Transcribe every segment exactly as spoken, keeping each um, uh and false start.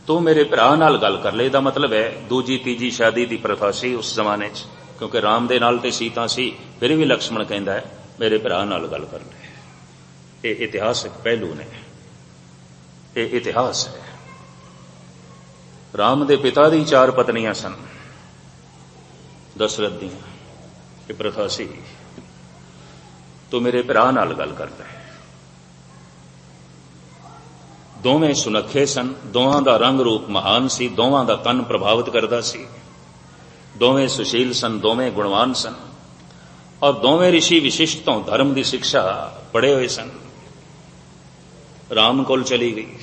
तू मेरे भरा नाल गल कर ले। इहदा मतलब है दूजी तीजी शादी की प्रथा सी उस जमाने च, क्योंकि राम दे नाल ते सीता सी, फिर भी लक्ष्मण कहता है मेरे भरा नाल गल कर ले। ये इतिहासक पहलू ने, ये इतिहास है। राम दे पिता दी चार पत्नियां सन दशरथ दियां, ये प्रथा सी। तो मेरे भरा नाल गल कर ले। दोवें सुनखे सन, दोवां दा रंग रूप महान सी, दोवां दा तन प्रभावित करदा सी, दोवें सुशील सन, दोवें गुणवान सन, और दोवें ऋषि विशिष्ट तो धर्म की शिक्षा पढ़े हुए सन। राम कोल चली गई।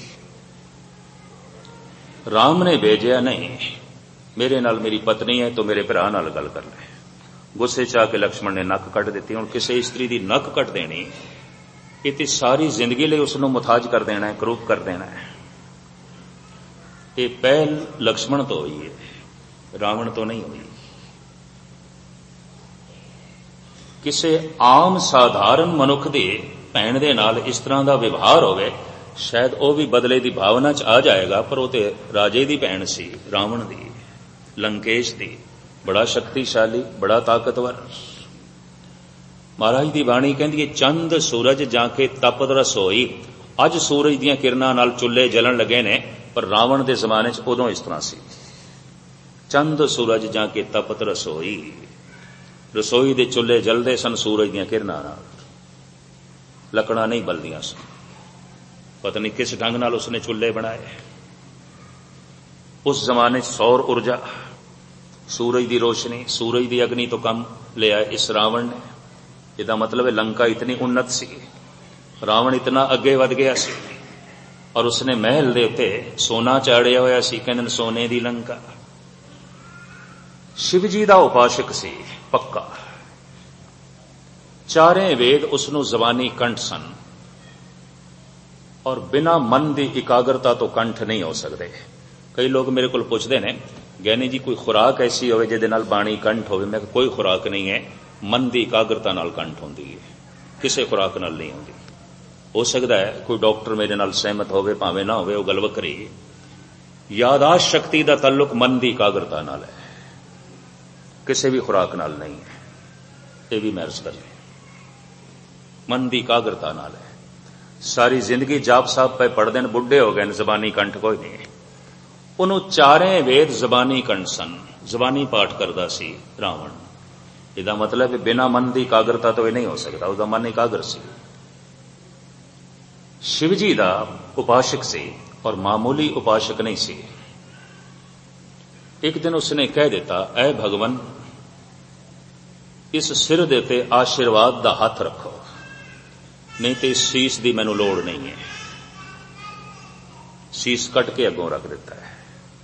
राम ने भेजा नहीं, मेरे नाल मेरी पत्नी है तो मेरे भरा नाल गल कर ले। गुस्से च आके लक्ष्मण ने नक कट दी। हुण किसी स्त्री की नक कट देनी, ये सारी जिंदगी लिए उसनों मुथाज कर देना है, करूप कर देना है। ये पहल लक्ष्मण तो हुई है, रावण तो नहीं हुई। किसी आम साधारण मनुख की भैन दे नाल इस तरह का व्यवहार होवे, शायद वह भी बदले की भावना च आ जाएगा, पर वो तो राजे की भैन सी, रावण की, लंकेश की, बड़ा शक्तिशाली, बड़ा ताकतवर। महाराज की बाणी कहती है चंद सूरज जाके तपद रसोई। अज सूरज दीयां किरणां नाल चुल्हे जलन लगे ने, पर रावण के जमाने च उदों इस तरह सी। चंद सूरज जाके तपत रसोई, रसोई दे चुल्हे जलदे सन सूरज दीयां किरणां नाल, लकड़ां नहीं बलदियां सन। पता नहीं किस ढंग नाल उसने चुल्हे बनाए। उस जमाने सौर ऊर्जा, सूरज की रोशनी, सूरज की अग्नि तो कम ले आए इस रावण ने। इसका मतलब है लंका इतनी उन्नत सी, रावण इतना अगे वध गया सी, और उसने महल दे उत्ते सोना चाड़िया होया सी, कहंदे सोने दी लंका। शिव जी का उपासक सी पक्का। चारे वेद उसनों जबानी कंठ सन, और बिना मन की इकाग्रता तो कंठ नहीं हो सकते। कई लोग मेरे को पूछते हैं ज्ञानी जी कोई खुराक ऐसी होवे जिहदे नाल बाणी कंठ होवे। मैं कोई खुराक नहीं है, मन की इकाग्रता नाल कंठ होंदी है, किसी खुराक नाल नहीं होंदी। हो सकता है कोई डॉक्टर मेरे नाल सहमत होवे, भावें ना होवे, वो गल वखरी। यादाश्त शक्ति का ताल्लुक मन की इकाग्रता नाल है, किसी भी खुराक नाल नहीं है। ये भी महर्ज कर ले, मन की इकाग्रता नाल है। सारी जिंदगी जाप साहब पे पढ़ते हैं, बुढ़े हो गए, जबानी कंठ कोई नहीं। उन्होंने चारे वेद जबानी कंठ सन, जबानी पाठ करता सी रावण। इसका मतलब है बिना मन की इकाग्रता तो यह नहीं हो सकता, उसका मन एकाग्र सी। शिव जी का उपासक सी, और मामूली उपासक नहीं सी। एक दिन उसने कह दिता, ऐ भगवन इस सिर दे ते आशीर्वाद का हाथ रखो, नहीं तो इस शीश की मैनू लोड़ नहीं है। शीश कट के अगों रख दिता है।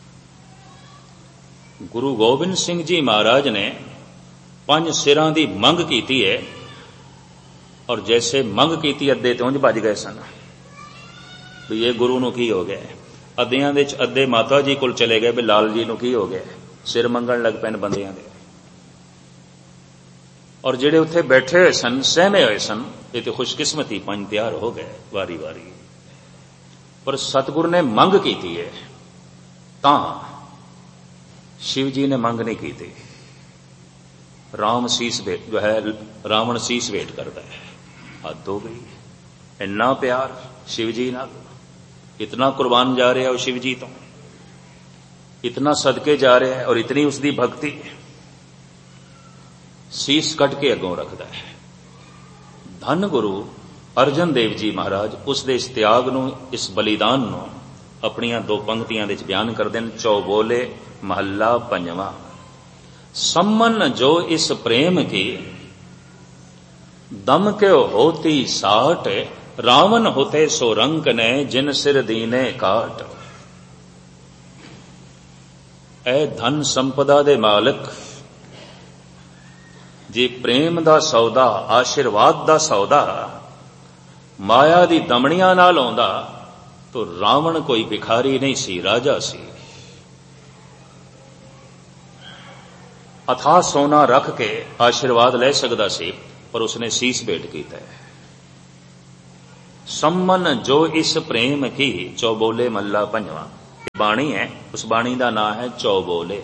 गुरु गोबिंद सिंह जी महाराज ने पंज सिरां की मंग की है, और जैसे मंग की अद्धे तो उंज भज गए सन भी ये गुरु नूं की हो गया। अद्धियां दे अद्धे माता जी कोल चले गए भी लाल जी नूं की हो गया, सिर मंगण लग पैन बंदियां दे। और जेड़े उत्थे बैठे हुए सन, सहमे हुए सन, ये तो खुशकिस्मती पंज तैयार हो गए वारी वारी। पर सतगुरु ने मंग की है, तां शिव जी ने मंग नहीं की थी। राम शीस भेट जो है, रावण शीस भेट करता है। हद हो गई, इन्ना प्यार शिव जी नाल, इतना कुर्बान जा रहा है शिव जी तो, इतना सदके जा रहा है, और इतनी उसकी भक्ति। शीस कट के अगों रखता है। धन गुरु अर्जन देव जी महाराज उसके इस त्याग नूं, इस बलिदान नूं अपनियां दो पंक्तियां दे बयान करते हैं। चौबोले महला पंजवा, सम्मन जो इस प्रेम की दम के होती साठ, रावण होते सो रंक ने जिन सिर दीने काट। ऐ धन संपदा दे मालिक, जे प्रेम दा सौदा, आशीर्वाद दा सौदा माया दी दमड़ियां नाल आउंदा, तो रावण कोई भिखारी नहीं सी, राजा सी। अथाह सोना रख के आशीर्वाद ले सकता सी, पर उसने शीस भेंट किया है। सम्मन जो इस प्रेम की, चौबोले मल्ला पंजवा, बाणी है, उस बाणी का नाम है चौबोले।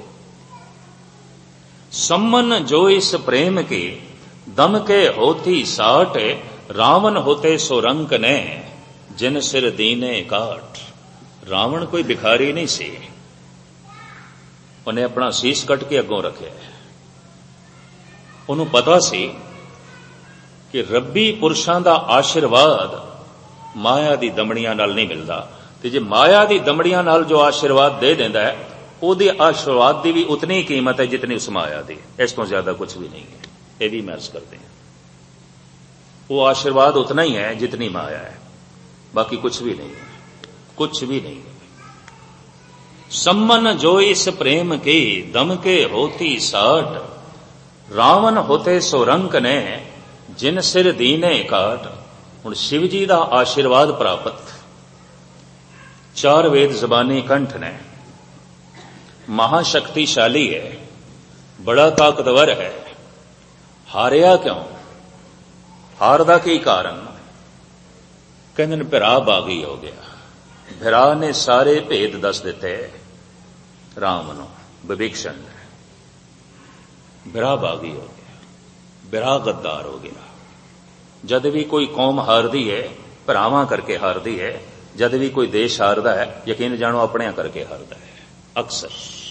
सम्मन जो इस प्रेम के दम के होती साठ, रावण होते सो रंक ने जिन सिर दीने काट। रावण कोई भिखारी नहीं सी, उन्हें अपना सीस कट के अगों रखे। उन्होंने पता सी कि रब्बी पुरुषों का आशीर्वाद माया की दमड़ियां नाल नहीं मिलता, ते जे माया की दमड़ियां नाल जो आशीर्वाद दे देंदा है, उहदे आशीर्वाद की भी उतनी कीमत है जितनी उस माया की, इस तो ज्यादा कुछ भी नहीं है। ये भी महसूस करते हैं, वो आशीर्वाद उतना ही है जितनी माया है, बाकी कुछ भी नहीं है, कुछ भी नहीं है। सम्मन जो इस प्रेम के दम के होती साठ, रावण होते सो रंक ने जिन सिर दीने काट। हुण शिव जी का आशीर्वाद प्राप्त, चार वेद जबानी कंठ ने, महाशक्तिशाली है, बड़ा ताकतवर है। हारिया क्यों? हार दा की कारण? कहंदे ने भिरा बागी हो गया। भिरा ने सारे भेद दस दिते राम नूं, विभीषण ने। भिरा बागी हो गया, भिरा गद्दार हो गया। जद भी कोई कौम हारदी है, भरावां करके हारदी है। जद भी कोई देश हारदा है, यकीन जानो अपने करके हारदा है। अक्सर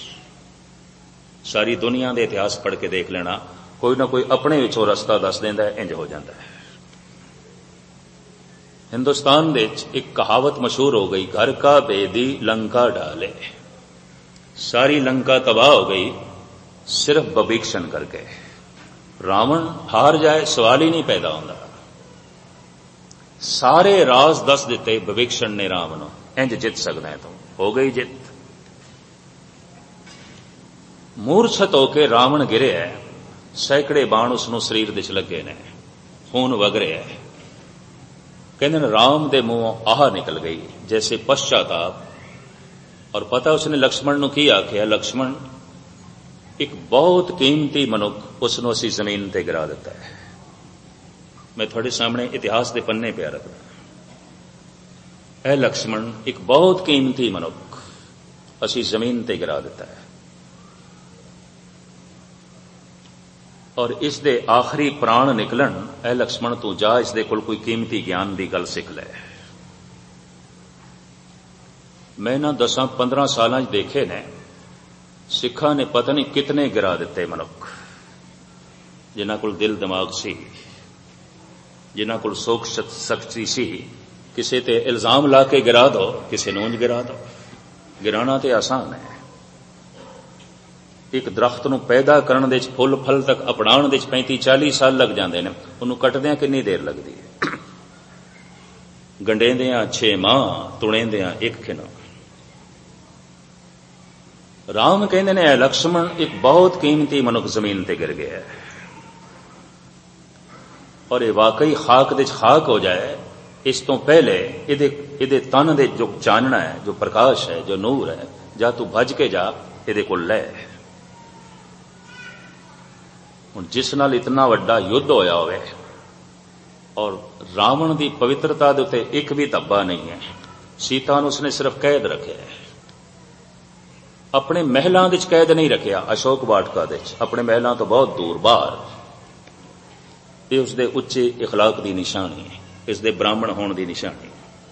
सारी दुनिया के इतिहास पढ़ के देख लेना, कोई ना कोई अपने विचों रस्ता दस देंदा है, इंज हो जाता है। हिंदुस्तान दे एक कहावत मशहूर हो गई, घर का बेदी लंका डाले। सारी लंका तबाह हो गई सिर्फ विभीषण करके। रावण हार जाए सवाल ही नहीं पैदा होता। सारे राज दस दिते विभीषण ने राम नूं, इंज जित सकदा है, तो हो गई जित। मूर्छत होके रावण गिरे है, सैकड़े बाण उसनूं शरीर विच लगे ने, खून वग रहा है। कहंदे ने राम दे मुंहों आह निकल गई जैसे पश्चाताप। और पता उसने लक्ष्मण नूं की आख्या, लक्ष्मण एक बहुत कीमती मनुख उसनूं असीं जमीन ते गिरा दिता है। मैं थोड़े सामने इतिहास के पन्ने पे रखदा, ऐ लक्ष्मण एक बहुत कीमती मनुख असीं जमीन ते गिरा दिता है। और इस दे आखिरी प्राण निकलन, ऐ लक्ष्मण तू जा इस दे कोल कोई कीमती ज्ञान की गल सिख लै। मैं ना दसा पंद्रह साल देखे ने, सिखा ने पता नहीं कितने गिरा दिते मनुख, जिन्हां कोल दिल दिमाग सी, जिन्हां कोल सोच शक्ति सी। किसी ते इल्जाम ला के गिरा दो, किसी नूं गिरा दो। गिराना तो आसान है। एक दरख्त नूं पैदा करन दे फुल फल तक अपनाउण दे पैंती चाली साल लग जाते हैं, उन्होंने कटदियां कितनी देर लगती है? गंडेंदियां छे माह, तुणेंदियां एक खिनो। राम कहंदे ने लक्ष्मण एक बहुत कीमती मनुख जमीन ते गिर गया है, और ये वाकई खाक दे खाक हो जाए इस तो पहले इहदे इहदे तन दे जो चानना है, जो प्रकाश है, जो नूर है, जा तू भज के जा इहदे कोल लै। हुण जिस नाल इतना वड्डा युद्ध होया होवे और रावण की पवित्रता दे उत्ते एक भी धब्बा नहीं है, सीता नूं उसने सिर्फ कैद रखे है। अपने महलों विच कैद नहीं रखिया, अशोक वाटिका दे अपने महलों तो बहुत दूर बाहर। ये उसदे उच्चे इखलाक की निशानी है, इसदे ब्राह्मण होने की निशानी।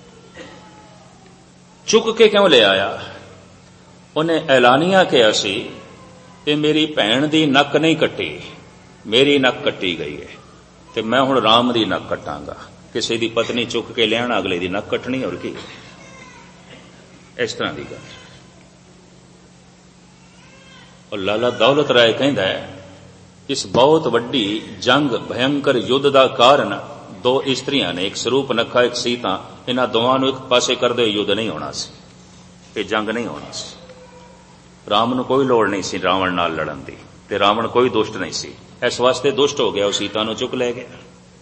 चुक के क्यों ले आया? उन्हें ऐलानिया कहा सी कि मेरी भैन की नक नहीं कट्टी, मेरी नक कट्टी गई है, तो मैं हुण राम की नक कटांगा। किसी की पत्नी चुक के लियाना, अगले की नक कटनी, और की इस तरह की गल। और लाला दौलत राय कहता है इस बहुत वड्डी जंग भयंकर युद्ध का कारण दो इस्त्रियां ने, एक स्वरूप नखा एक सीता, इन्हां दोवां नूं एक पासे करदे युद्ध नहीं होना सी, ये जंग नहीं होनी सी। राम नूं कोई लोड़ नहीं सी रावण नाल लड़न दी, ते रावण कोई दुष्ट नहीं सी, इस वास्ते दुष्ट हो गया, वो सीता नूं चुक ले गया।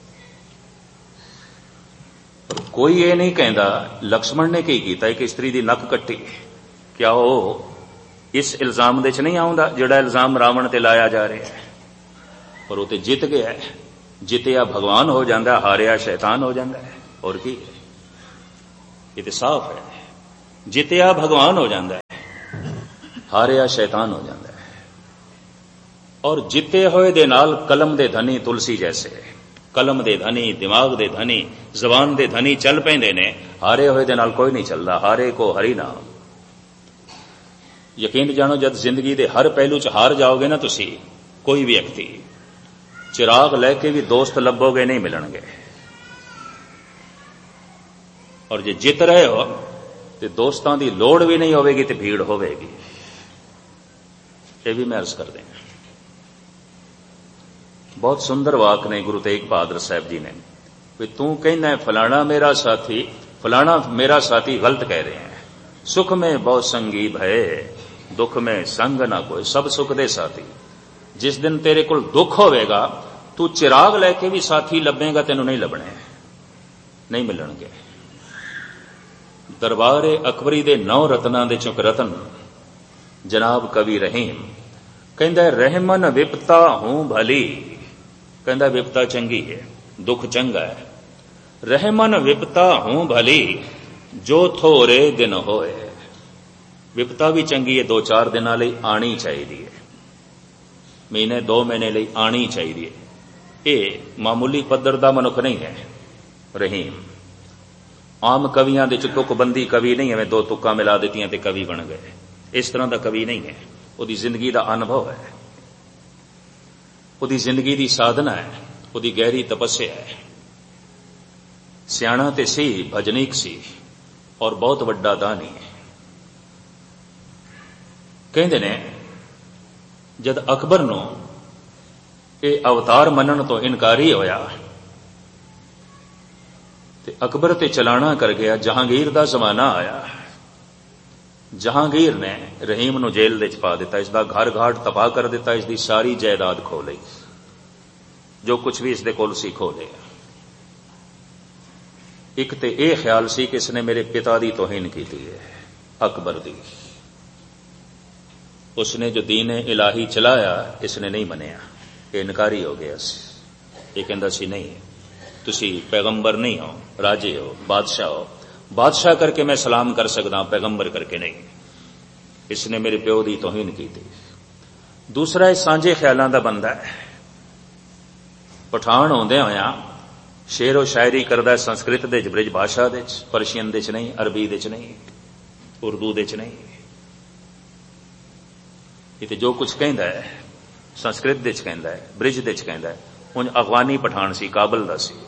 कोई ये नहीं कहता लक्ष्मण ने की कीता, एक स्त्री दी नक कट्टी, क्या वो इस इल्जाम दे च नहीं आउंदा जिहड़ा इल्जाम रावण ते लाया जा रहा है? और वो तो जित गया है, जितया भगवान हो जाता, हारिया शैतान हो जाता है, और की ये तो साफ है। ਜਿੱਤਿਆ ਭਗਵਾਨ ਹੋ ਜਾਂਦਾ ਹੈ, ਹਾਰਿਆ ਸ਼ੈਤਾਨ ਹੋ ਜਾਂਦਾ ਹੈ। ਔਰ ਜਿੱਤੇ ਹੋਏ ਦੇ ਨਾਲ ਕਲਮ ਦੇ ਧਨੀ ਤੁਲਸੀ ਜੈਸੇ, ਕਲਮ ਦੇ ਧਨੀ, ਦਿਮਾਗ ਦੇ ਧਨੀ, ਜ਼ਬਾਨ ਦੇ ਧਨੀ ਚੱਲ ਪੈਂਦੇ ਨੇ, ਹਾਰੇ ਹੋਏ ਦੇ ਨਾਲ ਕੋਈ ਨਹੀਂ ਚੱਲਦਾ। ਹਾਰੇ ਕੋ ਹਰੀ ਨਾਮ। ਯਕੀਨ ਜਾਣੋ, ਜਦ ਜ਼ਿੰਦਗੀ ਦੇ ਹਰ ਪਹਿਲੂ 'ਚ ਹਾਰ ਜਾਓਗੇ ਨਾ ਤੁਸੀਂ, ਕੋਈ ਵੀ ਵਿਅਕਤੀ, ਚਿਰਾਗ ਲੈ ਕੇ ਵੀ ਦੋਸਤ ਲੱਭੋਗੇ ਨਹੀਂ ਮਿਲਣਗੇ। ਔਰ ਜੇ ਜਿੱਤ ਰਹੇ ਹੋ ਤੇ ਦੋਸਤਾਂ ਦੀ ਲੋੜ ਵੀ ਨਹੀਂ ਹੋਵੇਗੀ ਤੇ ਭੀੜ ਹੋਵੇਗੀ। ਇਹ ਵੀ ਮੈਂ ਅਰਜ਼ ਕਰਦੇ ਹਾਂ। ਬਹੁਤ ਸੁੰਦਰ ਵਾਕ ਨੇ ਗੁਰੂ ਤੇਗ ਬਹਾਦਰ ਸਾਹਿਬ ਜੀ ਨੇ, ਵੀ ਤੂੰ ਕਹਿੰਦਾ ਫਲਾਣਾ ਮੇਰਾ ਸਾਥੀ, ਫਲਾਣਾ ਮੇਰਾ ਸਾਥੀ ਗਲਤ ਕਹਿ ਰਹੇ ਹੈ। ਸੁਖ में बहुत संगी भये, दुख में संग ना कोई, सब सुख दे साथी। जिस दिन तेरे कोल दुख होवेगा, तू चिराग लैके भी साथी लभेगा, तेनों नहीं लभने, नहीं मिलणगे। दरबारे अकबरी दे नौ रत्नां दे चुक रतन जनाब कवि रहीम कहंदा, रहमन विपता हूं भली, कहंदा विपता चंगी है, दुख चंगा है। रहमन विपता हूं भली, जो थोड़े दिन होए। विपता भी चंगी है, दो चार दिनां लई आनी चाहिए, महीने दो महीने लई आनी चाहिए। ये मामूली पद्धर दा मनुख नहीं है रहीम। आम कवियां दे च तुकबंदी कवि नहीं है, दो तुक्का मिला दित्तियां ते कवि बन गए, इस तरह दा कवि नहीं है। उहदी जिंदगी दा अनुभव है, उहदी जिंदगी दी साधना है, उहदी गहरी तपस्या है। सियाणा ते सी, भजनीक सी और बहुत वड्डा दानी है। कहंदे ने जद अकबर नूं ਇਹ ਅਵਤਾਰ ਮੰਨਣ ਤੋਂ ਇਨਕਾਰੀ ਹੋਇਆ ਤੇ ਅਕਬਰ ਤੇ ਚਲਾਣਾ ਕਰ ਗਿਆ। ਜਹਾਂਗੀਰ ਦਾ ਜ਼ਮਾਨਾ ਆਇਆ। ਜਹਾਂਗੀਰ ਨੇ ਰਹੀਮ ਨੂੰ ਜੇਲ੍ਹ ਦੇ ਚ ਪਾ ਦਿੱਤਾ, ਇਸ ਦਾ ਘਰ ਘਾਟ ਤਬਾਹ ਕਰ ਦਿੱਤਾ, ਇਸ ਦੀ ਸਾਰੀ ਜਾਇਦਾਦ ਖੋ ਲਈ, ਜੋ ਕੁਝ ਵੀ ਇਸ ਦੇ ਕੋਲ ਸੀ ਖੋ ਲਿਆ। ਇੱਕ ਤੇ ਇਹ ਖਿਆਲ ਸੀ ਕਿ ਇਸਨੇ ਮੇਰੇ ਪਿਤਾ ਦੀ ਤੋਹੀਨ ਕੀਤੀ ਹੈ, ਅਕਬਰ ਦੀ। ਉਸਨੇ ਜੋ ਦੀਨ ਇਲਾਹੀ ਚਲਾਇਆ ਇਸਨੇ ਨਹੀਂ ਮੰਨਿਆ, ਇਹ ਇਨਕਾਰੀ ਹੋ ਗਿਆ ਸੀ। ਇਹ ਕਹਿੰਦਾ ਸੀ ਨਹੀਂ, ਤੁਸੀਂ ਪੈਗੰਬਰ ਨਹੀਂ ਹੋ, ਰਾਜੇ ਹੋ, ਬਾਦਸ਼ਾਹ ਹੋ, ਬਾਦਸ਼ਾਹ ਕਰਕੇ ਮੈਂ ਸਲਾਮ ਕਰ ਸਕਦਾ, ਪੈਗੰਬਰ ਕਰਕੇ ਨਹੀਂ। ਇਸਨੇ ਮੇਰੇ ਪਿਓ ਦੀ ਤੋਹੀਨ ਕੀਤੀ। ਦੂਸਰਾ, ਇਹ ਸਾਂਝੇ ਖਿਆਲਾਂ ਦਾ ਬੰਦਾ ਹੈ। ਪਠਾਨ ਹੁੰਦਿਆਂ ਹੋਇਆਂ ਸ਼ੇਰੋ ਸ਼ਾਇਰੀ ਕਰਦਾ ਸੰਸਕ੍ਰਿਤ ਦੇ ਚ, ਬ੍ਰਿਜ ਭਾਸ਼ਾ ਦੇ ਚ, ਪਰਸ਼ੀਅਨ ਦੇ ਚ ਨਹੀਂ, ਅਰਬੀ ਦੇ ਚ ਨਹੀਂ, ਉਰਦੂ ਦੇ ਚ ਨਹੀਂ। ਇਹ ਤੇ ਜੋ ਕੁਝ ਕਹਿੰਦਾ ਹੈ ਸੰਸਕ੍ਰਿਤ ਦੇ ਚ ਕਹਿੰਦਾ ਹੈ, ਬ੍ਰਿਜ ਦੇ ਚ ਕਹਿੰਦਾ ਹੈ। ਉਂਝ ਅਫਗਾਨੀ ਪਠਾਨ ਸੀ, ਕਾਬਲ ਦਾ ਸੀ।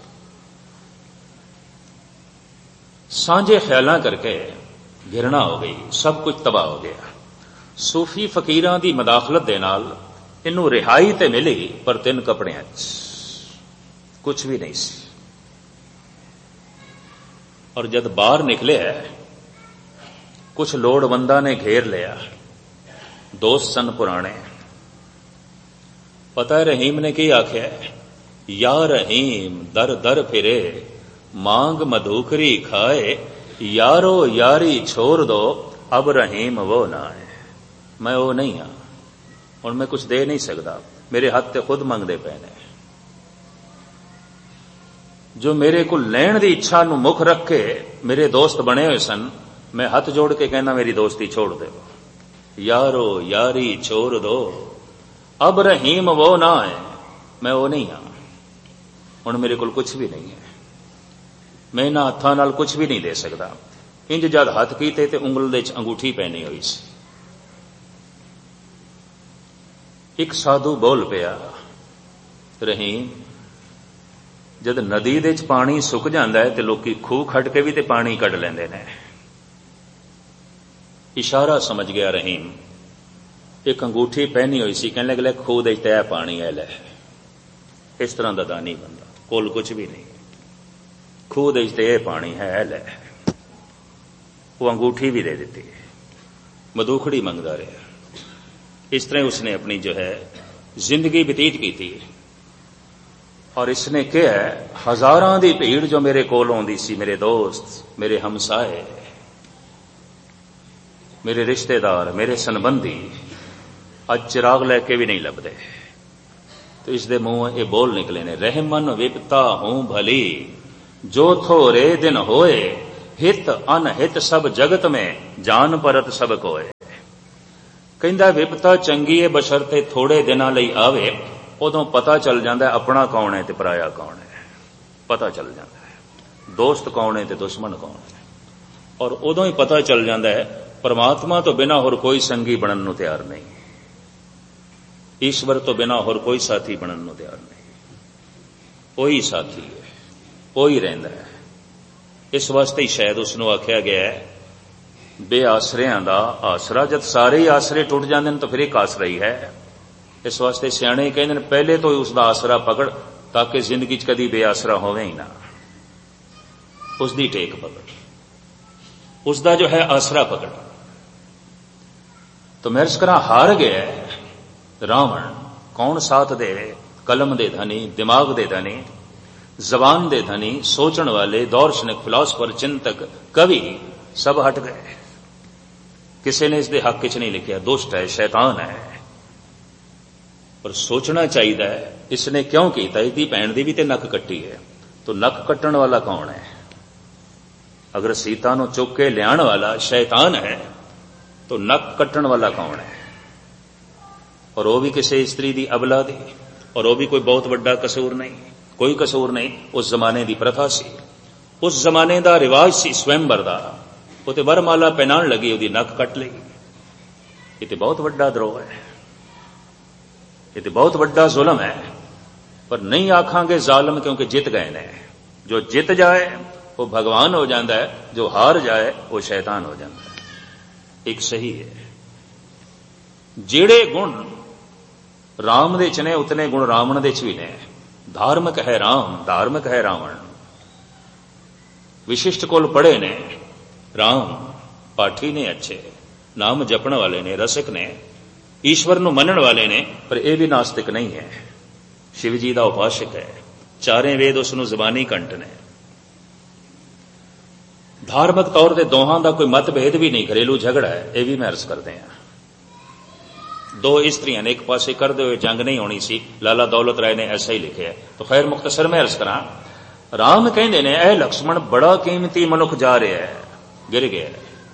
ਸਾਂਝੇ ਖਿਆਲਾਂ ਕਰਕੇ ਘਿਰਣਾ ਹੋ ਗਈ, ਸਭ ਕੁਝ ਤਬਾਹ ਹੋ ਗਿਆ। ਸੂਫੀ ਫਕੀਰਾਂ ਦੀ ਮਦਾਖਲਤ ਦੇ ਨਾਲ ਇਹਨੂੰ ਰਿਹਾਈ ਤੇ ਮਿਲੀ, ਪਰ ਤਿੰਨ ਕੱਪੜਿਆਂ ਚ ਕੁਝ ਵੀ ਨਹੀਂ ਸੀ। ਔਰ ਜਦ ਬਾਹਰ ਨਿਕਲਿਆ, ਕੁਝ ਲੋੜਵੰਦਾਂ ਨੇ ਘੇਰ ਲਿਆ, ਦੋਸਤ ਸਨ ਪੁਰਾਣੇ। पता है रहीम ने की आख्या, या रहीम दर दर फिरे, मांग मधुकरी खाए, यारो यारी छोड़ दो, अब रहीम वो ना है। मैं वो नहीं हाँ, और मैं कुछ दे नहीं सकता, मेरे हाथ ते खुद मंगदे पे ने। जो मेरे को लैण दी इच्छा नूं मुख रख के मेरे दोस्त बने हुए सन, मैं हाथ जोड़ के कहना मेरी दोस्ती छोड़ दो, यारो यारी छोड़ दो, अब रहीम वो ना है, मैं वो नहीं हाँ। हुण मेरे कोल कुछ भी नहीं है, मैं इन्हां हत्थां नाल कुछ भी नहीं दे सकता। इंज जद हथ कीते ते उंगल दे च अंगूठी पहनी हुई सी। एक साधु बोल पिया, रहीम जद नदी दे च पानी सुक जांदा है ते लोकी खूह खड़ के भी ते पानी कढ लैंदे ने। इशारा समझ गया रहीम। एक अंगूठी पहनी हुई सी, कहने लगे खूह दे तय पानी है लै। इस तरह का दानी बंदा, कोल कुछ भी नहीं, खूह दे तय पानी है लै। वो अंगूठी भी दे दी, मधुखड़ी मंगता रहा। इस तरह उसने अपनी जो है जिंदगी बतीत की थी। और इसने क्या है, हजारां दी भीड़ जो मेरे कोल आउंदी सी, मेरे दोस्त, मेरे हमसाए, मेरे रिश्तेदार, मेरे संबंधी, अज चिराग लैके भी नहीं लभदे। तो इसदे मुंह ये बोल निकले ने, रहमन विपता हूं भली, जो थोरे दिन होए, हित अनहित सब जगत में जान परत सब कोय। कहंदा विपता चंगी है बशर्ते थोड़े दिनां लई आवे, उदों पता चल जांदा अपना कौन है ते पराया कौन है, पता चल जांदा है दोस्त कौन है ते दुश्मन कौन है। और उदों ही पता चल जांदा है परमात्मा तो बिना होर कोई संगी बनन नूं तैयार नहीं, ईश्वर तो बिना होर कोई साथी बनन नूं तैयार नहीं। वही साथी है, वही रहिंदा है। इस वास्ते ही शायद उसनूं आख्या गया है बेआसरियां दा आसरा। जब सारे ही आसरे टुट जांदे ने तो फिर एक आसरा ही है। इस वास्ते सियाणे कहंदे ने पहले तो ही उसका आसरा पकड़ ताकि जिंदगी च कदी बेआसरा होवे ही ना। उसकी टेक पकड़, उसका जो है आसरा पकड़। तो महर्ष करा हार गया रावण। कौन साथ दे? कलम दे धनी, दिमाग दे धनी, जबान दे धनी, सोचण वाले, दार्शनिक, फिलासफर, चिंतक, कवि सब हट गए। किसी ने इसके हक च नहीं लिखिया दुष्ट है, शैतान है। पर सोचना चाहिए इसने क्यों किया। इसकी भैन की भी तो नक कट्टी है, तो नक कट्टण वाला कौन है? अगर सीता नूं चुक के लियाण वाला शैतान है तो नक कट्टण वाला कौन है? और वह भी किसी स्त्री की अबला दी, और वह भी कोई बहुत बड़ा कसूर नहीं, कोई कसूर नहीं। उस जमाने की प्रथा सी, उस जमाने का रिवाज सी स्वयंवर का। वो तो वरमाला पहनाण लगी, उसकी नक कट ली। ये तो बहुत बड़ा द्रोह है, ये तो बहुत बड़ा जुल्म है। पर नहीं आखांगे जालिम क्योंकि जित गए ने। जो जित जाए वो भगवान हो जाता है, जो हार जाए वो शैतान हो जाता है। एक सही है। जेड़े गुण राम दे च ने उतने गुण रावण दे च भी ने। धार्मिक है राम, धार्मिक है रावण। विशिष्ट कुल पढ़े ने राम, पाठी ने अच्छे, नाम जपण वाले ने, रसिक ने, ईश्वर नूं मनण वाले ने। पर यह भी नास्तिक नहीं है, शिव जी का उपासक है। चारे वेद उसनूं जबानी कंठ ने। धार्मिक तौर पर दोहां का कोई मतभेद भी नहीं, घरेलू झगड़ा है, यह भी मैं अर्ज करते हैं। दो इस्त्रियां ने एक पासे करते हुए जंग नहीं होनी सी, लाला दौलत राय ने ऐसा ही लिखे है। तो खैर मुख्तसर में अर्ज करा, राम कहंदे ने ऐ लक्ष्मण बड़ा कीमती मनुख जा रहा है, गिर गया।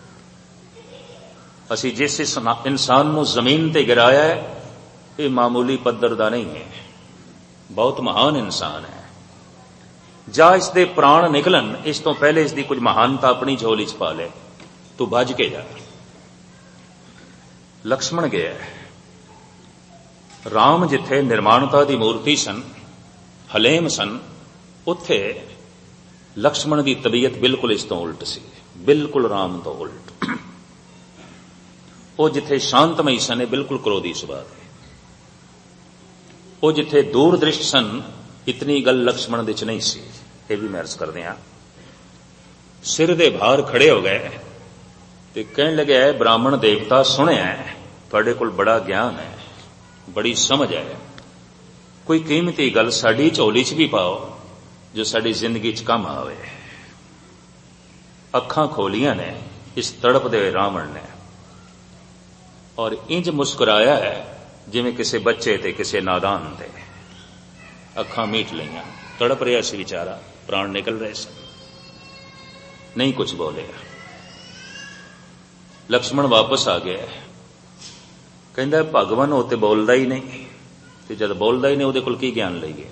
असी जिस इंसान नूं जमीन ते गिराया है ये मामूली पद्धर दा नहीं है, बहुत महान इंसान है। जा इसके प्राण निकलन इस तो पहले इसकी कुछ महानता अपनी झोली च पा ले, तू भज के जा। लक्ष्मण गया। राम जिथे निर्माणता की मूर्ति सन, हलेम सन, उत्थे लक्ष्मण की तबीयत बिल्कुल इस तो उल्ट सी, बिल्कुल राम तो उल्ट। वो जिथे शांतमई सन बिल्कुल क्रोधी सुभाव है। वो जिथे दूरदृष्ट सन इतनी गल लक्ष्मण दे च नहीं सी। ये भी मैं अर्ज कर दिया। सिर दे भार खड़े हो गए ते कहन लगे ब्राह्मण देवता सुनिया तुहाडे कोल बड़ा ज्ञान है, बड़ी समझ है, कोई कीमती गल साडी झोली च भी पाओ जो साडी जिंदगी च काम आवे। अखां खोलियां ने इस तड़पदे रावण ने और इंज मुस्कुराया है जिवें किसी बच्चे ते किसी नादान ते। अखां मीट लईयां, तड़प रहा सी बेचारा, प्राण निकल रहे सन, नहीं कुछ बोले। लक्ष्मण वापस आ गया, कहंदा भगवान वो तो बोलता ही नहीं, ते जब बोलता ही नहीं उहदे कोल की ज्ञान लईए।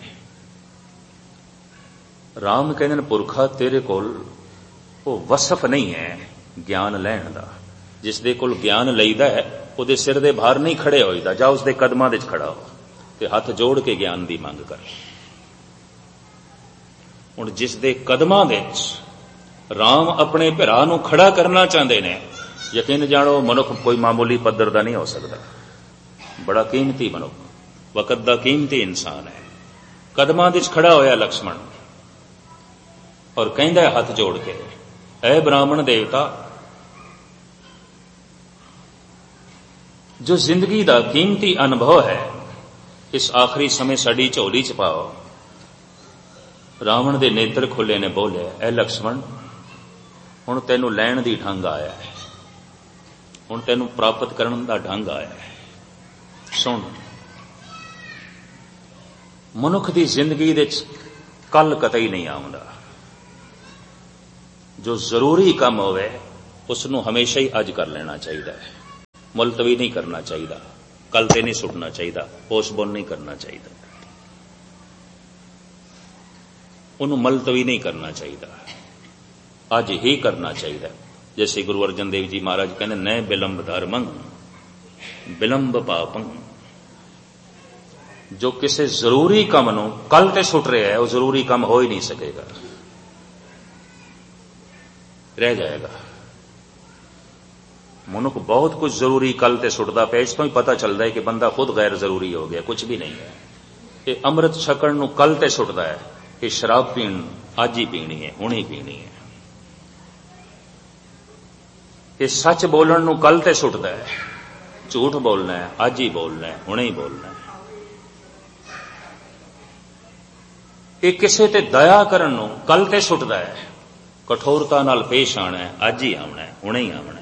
राम कहंदे पुरखा तेरे कोल वो वसफ नहीं है ज्ञान लैण दा। जिस दे कोल ज्ञान लईदा है उहदे सिर दे भार नहीं खड़े होईदा, जा उसदे कदमां दे खड़ा हो ते हथ जोड़ के ज्ञान दी मंग कर। हुण जिस दे कदमां दे राम अपने भरा नूं खड़ा करना चाहते ने, यकीन जानो मनुख कोई मामूली पद्धर दा नहीं हो सकता, बड़ा कीमती मनुख, वकत दा कीमती इंसान है। कदमां दे खड़ा होया लक्ष्मण और कहंदा है हथ जोड़ के, ऐ ब्राह्मण देवता, जो जिंदगी का कीमती अनुभव है इस आखिरी समय साडी झोली च पाओ। रावण दे नेत्र खुले ने, बोले ऐ लक्ष्मण हुण तैनूं लैण दी ढंग आया है, हुण तैनूं प्राप्त करन दा ढंग आया है। सुन, मनुख दी जिंदगी दे कल कतई नहीं आउंदा, जो जरूरी काम होवे उसनू हमेशा ही अज कर लेना चाहिए, मुलतवी नहीं करना चाहिए, कल ते नहीं सुटना चाहिए, पोस्टपोन नहीं करना चाहिए, उन्होंने मुलतवी नहीं करना चाहिए, अज ही करना चाहिए। जैसे गुरु अर्जन देव जी महाराज कहने न विलंब धर्मं विलंब पापं, जो किसी जरूरी काम नू कल ते सुट रहा है, वो जरूरी काम हो ही नहीं सकेगा, रह जाएगा। मनुख बहुत कुछ जरूरी कल ते सुटदा पे, इस तो ही पता चलता है कि बंदा खुद गैर जरूरी हो गया, कुछ भी नहीं है। ये अमृत छकण नू कल ते सुटदा है, कि शराब पीण अज ही पीनी है, हुण ही पीनी है। ये सच बोलण नू कल ते सुटदा है, झूठ बोलना है अज ही बोलना है, हुणे ही बोलना है। ये किसे ते दया करन नू कल ते सुटदा है, कठोरता नाल पेश आना है, अज ही आना है, हुणे ही आना है।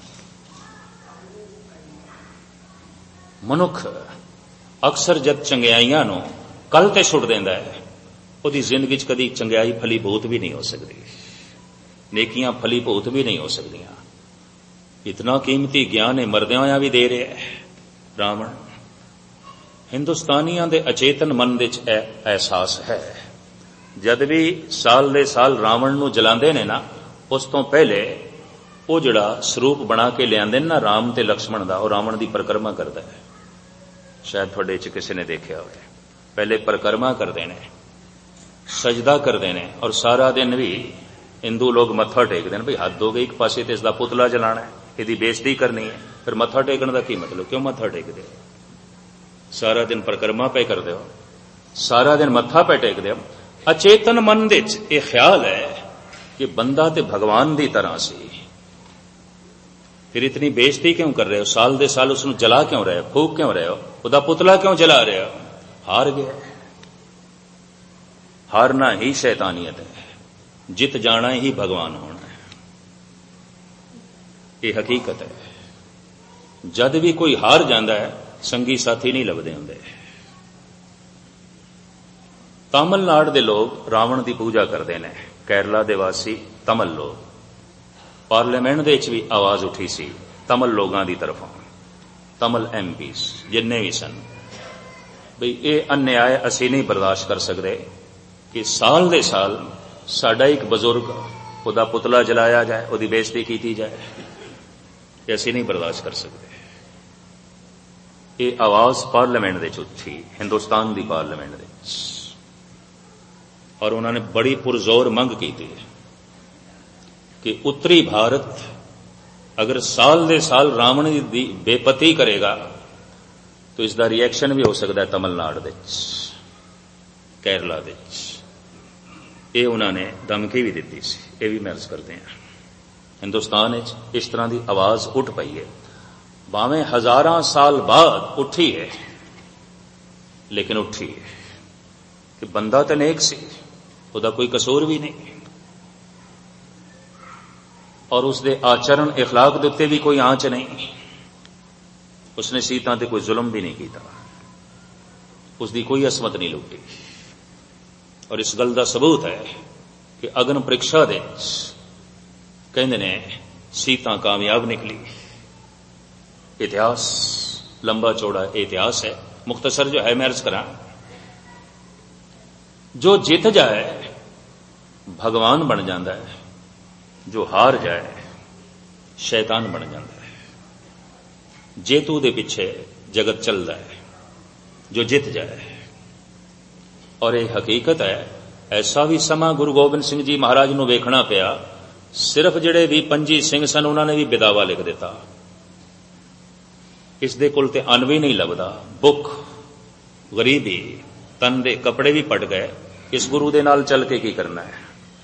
मनुख अक्सर जब चंगियाइयां नू कल ते सुट देंदा है, उसकी जिंदगी च कदी चंगियाई फलीभूत भी नहीं हो सकती, नेकियां फलीभूत भी नहीं हो सकदियां। इतना कीमती ज्ञान है मरदे होया भी दे रहा है रावण। हिंदुस्तानियों के अचेतन मन विच एहसास है, जद भी साल दे साल रावण नू जलांदे ने ना, उस तो पहले वो जिहड़ा स्वरूप बना के लियादे ना राम ते लक्ष्मण दा, वो रावण की परिक्रमा करता है। शायद थोड़े च किसी ने देखा हो, पहले परिक्रमा करते हैं, सजदा करते हैं, और सारा दिन भी हिंदू लोग मत्था टेकते हैं। भाई हद हो गई, एक पासे तो इसका पुतला जलाना है, इसकी बेइज्जती करनी है, फिर मत्था टेकने का की मतलब, क्यों मत्था टेकते हो? सारा दिन परिक्रमा पे करते हो, सारा दिन मत्था पे टेकते हो। अचेतन मन विच ये ख्याल है कि बंदा ते भगवान की तरह सी, फिर इतनी बेइज्जती क्यों कर रहे हो? साल दे साल उसनू जला क्यों रहे हो, फूक क्यों रहे हो, उसदा पुतला क्यों जला रहे हो? हार गया। हारना ही शैतानियत है, जित जाना ही भगवान होना है, ये हकीकत है। जद भी कोई हार जाता है, संगी साथी नहीं लभदे हुंदे। तमिलनाडु के लोग रावण की पूजा करते हैं, केरला के वासी तमिल लोग। पार्लीमेंट दे विच भी आवाज उठी सी तमिल लोगों की तरफों, तमिल एम पी जिन्ने भी सन, बई ये अन्याय असी नहीं बर्दाश्त कर सकते कि साल दे साल साडा एक बजुर्ग उहदा पुतला जलाया जाए, उहदी बेइज्जती की जाए, ये असी नहीं बर्दाश्त कर सकते। ये आवाज पार्लीमेंट दे उठी, हिंदुस्तान की पार्लीमेंट दे, और उन्होंने बड़ी पुरजोर मंग की थी कि उत्तरी भारत अगर साल दे साल रावण की बेपती करेगा तो इसका रिएक्शन भी हो सकता है तमिलनाडु दे, केरला दे। ये उन्होंने धमकी भी दी सी, ये भी महसूस करते हैं। हिंदुस्तान इस तरह की आवाज उठ पई है, भावें हजारां साल बाद उठी है, लेकिन उठी है कि बंदा तो नेक सी, उसका कोई कसूर भी नहीं, और उसके आचरण इखलाक के उत्ते भी कोई आंच नहीं, उसने सीता ते कोई जुल्म भी नहीं किया, उसकी कोई असमत नहीं लुटी। और इस गल का सबूत है कि अग्न परीक्षा दे कहते ने सीता कामयाब निकली। इतिहास लंबा चौड़ा इतिहास है, मुख्तसर जो है मैं अर्ज करा, जो जीत जाए भगवान बन जाता है, जो हार जाए शैतान बन जाता है। जेतू दे पिछे जगत चलता है, जो जित जाए। और यह हकीकत है, ऐसा भी समा गुरु गोबिंद सिंह जी महाराज नूं वेखना पिया, सिर्फ जिहड़े भी पंजी सिंह सन उन्होंने भी बिदावा लिख दिता। इस दे कोल ते अन्न भी नहीं लभदा, भुख गरीबी, तन दे कपड़े भी पट गए, इस गुरु दे नाल चल के की करना है?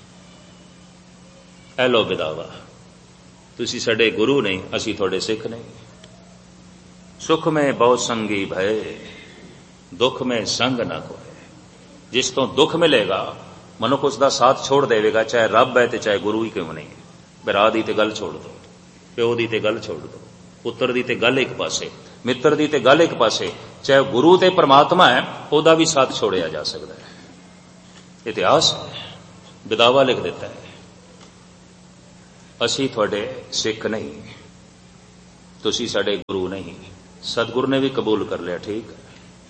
ऐ लो बिदावा, तुसी साडे गुरु नहीं, असी थोड़े सिख नहीं। सुख में बहुत संगी भय, दुख में संग ना कोय। जिस तो दुख मिलेगा मनुख उसका साथ छोड़ देगा, चाहे रब है तो चाहे गुरु ही क्यों नहीं। भरा दी ते गल छोड़ दो, प्यो दी ते गल छोड़ दो, पुत्र दी ते गल एक पासे, मित्र दी ते गल एक पासे, चाहे गुरु ते परमात्मा है ओदा भी साथ छोड़िया जा सकता है। इतिहास बिदावा लिख देता है। ਅਸੀਂ ਤੁਹਾਡੇ ਸਿੱਖ ਨਹੀਂ, ਤੁਸੀਂ ਸਾਡੇ ਗੁਰੂ ਨਹੀਂ। ਸਤਿਗੁਰੂ ਨੇ ਵੀ ਕਬੂਲ ਕਰ ਲਿਆ, ਠੀਕ ਹੈ,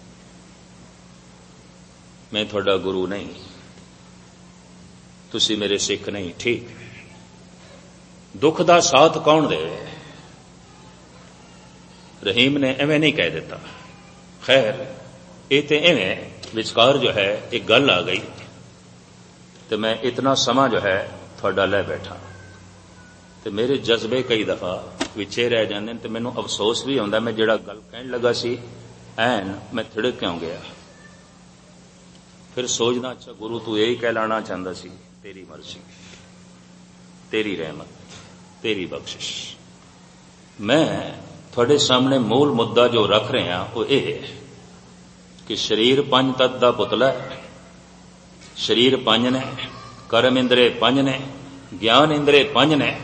ਮੈਂ ਤੁਹਾਡਾ ਗੁਰੂ ਨਹੀਂ, ਤੁਸੀਂ ਮੇਰੇ ਸਿੱਖ ਨਹੀਂ, ਠੀਕ। ਦੁੱਖ ਦਾ ਸਾਥ ਕੌਣ ਦੇਵੇ? ਰਹੀਮ ਨੇ ਐਵੇਂ ਨਹੀਂ ਕਹਿ ਦਿੱਤਾ। ਖੈਰ, ਇਹ ਤੇ ਐਵੇਂ ਵਿਚਕਾਰ ਜੋ ਹੈ ਇੱਕ ਗੱਲ ਆ ਗਈ ਤੇ ਮੈਂ ਇਤਨਾ ਸਮਾਂ ਜੋ ਹੈ ਤੁਹਾਡਾ ਲੈ ਬੈਠਾ ਤੇ ਮੇਰੇ ਜਜ਼ਬੇ ਕਈ ਦਫਾ ਵਿੱਚੇ ਰਹਿ ਜਾਂਦੇ ਨੇ ਤੇ ਮੈਨੂੰ ਅਫਸੋਸ ਵੀ ਆਉਂਦਾ, ਮੈਂ ਜਿਹੜਾ ਗੱਲ ਕਹਿਣ ਲੱਗਾ ਸੀ ਐਨ ਮੈਂ ਥਿੜਕ ਕਿਉਂ ਗਿਆ। ਫਿਰ ਸੋਚਦਾ, ਅੱਛਾ ਗੁਰੂ ਤੂੰ ਇਹੀ ਕਹਿ ਲਾਣਾ ਚਾਹੁੰਦਾ ਸੀ, ਤੇਰੀ ਮਰਜ਼ੀ, ਤੇਰੀ ਰਹਿਮਤ, ਤੇਰੀ ਬਖਸ਼ਿਸ਼। ਮੈਂ ਤੁਹਾਡੇ ਸਾਹਮਣੇ ਮੂਲ ਮੁੱਦਾ ਜੋ ਰੱਖ ਰਿਹਾ ਉਹ ਇਹ ਹੈ ਕਿ ਸਰੀਰ ਪੰਜ ਤੱਤ ਦਾ ਪੁਤਲਾ ਹੈ। ਸਰੀਰ ਪੰਜ ਨੇ, ਕਰਮ ਇੰਦਰੇ ਪੰਜ ਨੇ, ਗਿਆਨ ਇੰਦਰੇ ਪੰਜ ਨੇ,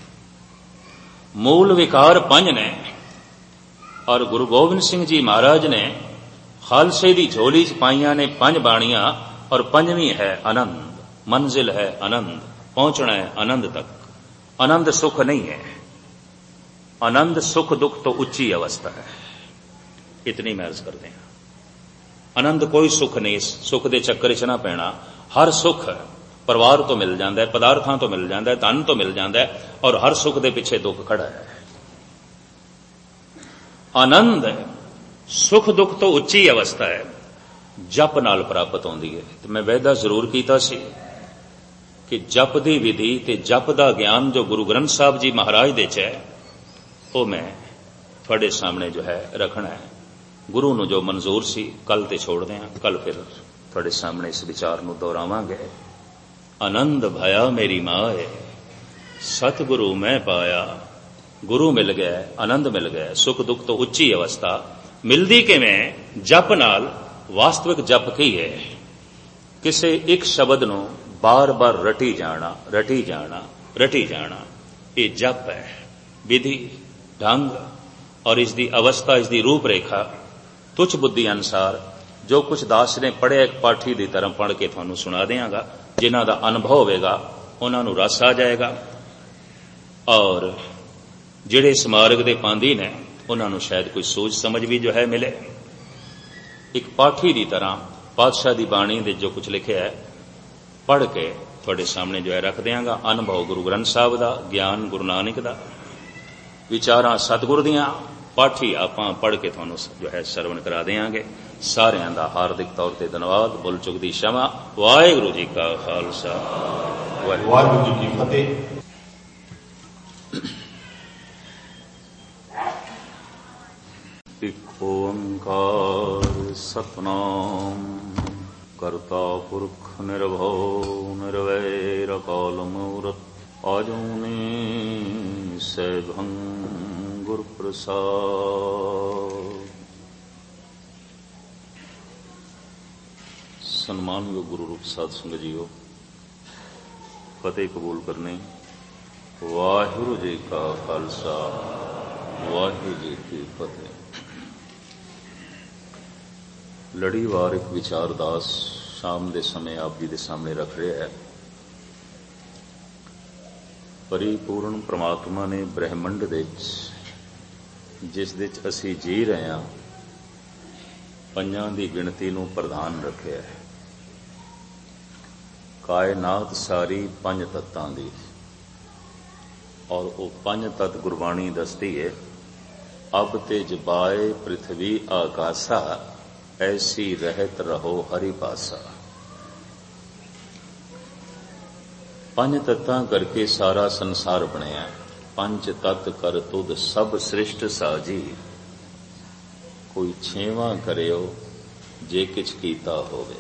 ਮੂਲ ਵਿਕਾਰ ਪੰਜ ਨੇ। ਔਰ ਗੁਰੂ ਗੋਬਿੰਦ ਸਿੰਘ ਜੀ ਮਹਾਰਾਜ ਨੇ ਖਾਲਸੇ ਦੀ ਝੋਲੀ ਚ ਪਾਈਆਂ ਨੇ ਪੰਜ ਬਾਣੀਆਂ, ਔਰ ਪੰਜਵੀਂ ਹੈ ਆਨੰਦ। ਮੰਜ਼ਿਲ ਹੈ ਆਨੰਦ, ਪਹੁੰਚਣਾ ਹੈ ਆਨੰਦ ਤੱਕ। ਆਨੰਦ ਸੁਖ ਨਹੀਂ ਹੈ, ਆਨੰਦ ਸੁਖ ਦੁੱਖ ਤੋਂ ਉੱਚੀ ਅਵਸਥਾ ਹੈ। ਇਤਨੀ ਮੈਂ ਅਰਜ਼ ਕਰਦੇ ਹਾਂ, ਆਨੰਦ ਕੋਈ ਸੁਖ ਨਹੀਂ। ਸੁਖ ਦੇ ਚੱਕਰ ਚ ਨਾ ਪੈਣਾ। ਹਰ ਸੁਖ ਪਰਿਵਾਰ ਤੋਂ ਮਿਲ ਜਾਂਦਾ ਹੈ, ਪਦਾਰਥਾਂ ਤੋਂ ਮਿਲ ਜਾਂਦਾ ਹੈ, ਧਨ ਤੋਂ ਮਿਲ ਜਾਂਦਾ ਹੈ, ਔਰ ਹਰ ਸੁਖ ਦੇ ਪਿੱਛੇ ਦੁੱਖ ਖੜਾ ਹੈ। ਆਨੰਦ ਸੁਖ ਦੁੱਖ ਤੋਂ ਉੱਚੀ ਅਵਸਥਾ ਹੈ, ਜਪ ਨਾਲ ਪ੍ਰਾਪਤ ਹੁੰਦੀ ਹੈ। ਤੇ ਮੈਂ ਵਾਅਦਾ ਜ਼ਰੂਰ ਕੀਤਾ ਸੀ ਕਿ ਜਪ ਦੀ ਵਿਧੀ ਤੇ ਜਪ ਦਾ ਗਿਆਨ ਜੋ ਗੁਰੂ ਗ੍ਰੰਥ ਸਾਹਿਬ ਜੀ ਮਹਾਰਾਜ ਦੇ ਚ ਹੈ ਉਹ ਮੈਂ ਤੁਹਾਡੇ ਸਾਹਮਣੇ ਜੋ ਹੈ ਰੱਖਣਾ ਹੈ। ਗੁਰੂ ਨੂੰ ਜੋ ਮਨਜ਼ੂਰ ਸੀ ਕੱਲ ਤੇ ਛੋੜਦੇ ਹਾਂ, ਕੱਲ ਫਿਰ ਤੁਹਾਡੇ ਸਾਹਮਣੇ ਇਸ ਵਿਚਾਰ ਨੂੰ ਦੁਹਰਾਵਾਂਗੇ। ਆਨੰਦ ਭਇਆ ਮੇਰੀ ਮਾਏ, ਸਤਿਗੁਰੂ ਮੈਂ ਪਾਇਆ। ਗੁਰੂ ਮਿਲ ਗਿਆ, ਆਨੰਦ ਮਿਲ ਗਿਆ, ਸੁਖ ਦੁੱਖ ਤੋਂ ਉੱਚੀ ਅਵਸਥਾ ਮਿਲਦੀ ਕਿਵੇਂ? ਜਪ ਨਾਲ। ਵਾਸਤਵਿਕ ਜਪ ਕੀ ਹੈ? ਕਿਸੇ ਇੱਕ ਸ਼ਬਦ ਨੂੰ ਬਾਰ-ਬਾਰ ਰਟੀ ਜਾਣਾ, ਰਟੀ ਜਾਣਾ, ਰਟੀ ਜਾਣਾ, ਇਹ ਜਪ ਹੈ। ਵਿਧੀ, ਢੰਗ ਔਰ ਇਸ ਦੀ ਅਵਸਥਾ, ਇਸ ਦੀ ਰੂਪ ਰੇਖਾ ਤੁਛ ਬੁੱਧੀ ਅਨੁਸਾਰ ਜੋ ਕੁਝ ਦਾਸ ਨੇ ਪੜ੍ਹਿਆ ਇੱਕ ਪਾਠੀ ਦੀ ਤਰ੍ਹਾਂ ਪੜ੍ਹ ਕੇ ਤੁਹਾਨੂੰ ਸੁਣਾ ਦਿਆਂਗਾ। ਜਿਨ੍ਹਾਂ ਦਾ ਅਨੁਭਵ ਹੋਵੇਗਾ ਉਹਨਾਂ ਨੂੰ ਰਸ ਆ ਜਾਏਗਾ, ਔਰ ਜਿਹੜੇ ਸਮਾਰਗ ਦੇ ਪਾਂਦੀ ਨੇ ਉਹਨਾਂ ਨੂੰ ਸ਼ਾਇਦ ਕੋਈ ਸੋਚ ਸਮਝ ਵੀ ਜੋ ਹੈ ਮਿਲੇ। ਇੱਕ ਪਾਠੀ ਦੀ ਤਰ੍ਹਾਂ ਪਾਤਸ਼ਾਹ ਦੀ ਬਾਣੀ ਦੇ ਜੋ ਕੁਝ ਲਿਖਿਆ ਹੈ ਪੜ੍ਹ ਕੇ ਤੁਹਾਡੇ ਸਾਹਮਣੇ ਜੋ ਹੈ ਰੱਖ ਦਿਆਂਗਾ। ਅਨੁਭਵ ਗੁਰੂ ਗ੍ਰੰਥ ਸਾਹਿਬ ਦਾ, ਗਿਆਨ ਗੁਰੂ ਨਾਨਕ ਦਾ, ਵਿਚਾਰਾਂ ਸਤਿਗੁਰ ਦੀਆਂ, ਪਾਠੀ ਆਪਾਂ ਪੜ੍ਹ ਕੇ ਤੁਹਾਨੂੰ ਜੋ ਹੈ ਸਰਵਣ ਕਰਾ ਦਿਆਂਗੇ। ਸਾਰਿਆਂ ਦਾ ਹਾਰਦਿਕ ਤੌਰ ਤੇ ਧੰਨਵਾਦ। ਬੁੱਲ ਚੁੱਕ ਦੀ ਸ਼ਮਾ। ਵਾਹਿਗੁਰੂ ਜੀ ਕਾ ਖਾਲਸਾ, ਵਾਹਿਗੁਰੂ ਜੀ ਕੀ ਫਤਿਹ। ਇਕ ਓੰਕਾਰ ਸਤਿਨਾਮ ਕਰਤਾ ਪੁਰਖ ਨਿਰਭਉ ਨਿਰਵੈਰ ਅਕਾਲ ਮੂਰਤ ਆਜੂਨੀ ਸੈਭੰ ਗੁਰ ਪ੍ਰਸਾਦ। ਸਨਮਾਨਯੋਗ ਗੁਰੂ ਰੂਪ ਸਾਧ ਸੰਗਤ ਜੀਓ, ਫਤਿਹ ਕਬੂਲ ਕਰਨੀ। ਵਾਹਿਗੁਰੂ ਜੀ ਕਾ ਖਾਲਸਾ, ਵਾਹਿਗੁਰੂ ਜੀ ਕੀ ਫਤਿਹ। ਲੜੀਵਾਰ ਇੱਕ ਵਿਚਾਰਦਾਸ ਸ਼ਾਮ ਦੇ ਸਮੇਂ ਆਪ ਜੀ ਦੇ ਸਾਹਮਣੇ ਰੱਖ ਰਿਹਾ ਹੈ। ਪਰਿਪੂਰਨ ਪ੍ਰਮਾਤਮਾ ਨੇ ਬ੍ਰਹਿਮੰਡ ਦੇ ਵਿੱਚ ਜਿਸ ਦੇ ਵਿੱਚ ਅਸੀਂ ਜੀ ਰਹੇ ਹਾਂ ਪੰਜਾਂ ਦੀ ਗਿਣਤੀ ਨੂੰ ਪ੍ਰਧਾਨ ਰੱਖਿਆ ਹੈ। ਕਾਇਨਾਤ ਸਾਰੀ ਪੰਜ ਤੱਤਾਂ ਦੀ, ਔਰ ਉਹ ਪੰਜ ਤੱਤ ਗੁਰਬਾਣੀ ਦੱਸਦੀ ਹੈ। ਅਬ ਤੇ ਜਬਾਏ ਪ੍ਰਿਥਵੀ ਆਕਾਸਾ ਐਸੀ ਰਹਿਤ ਰਹੋ ਹਰੀ ਪਾਸਾ। ਪੰਜ ਤੱਤਾਂ ਕਰਕੇ ਸਾਰਾ ਸੰਸਾਰ ਬਣਿਆ। ਪੰਜ ਤੱਤ ਕਰ ਤੁਧ ਸਭ ਸ੍ਰਿਸ਼ਟ ਸਾਜੀ। ਕੋਈ ਛੇਵਾਂ ਕਰਿਓ ਜੇ ਕਿਛ ਕੀਤਾ ਹੋਵੇ।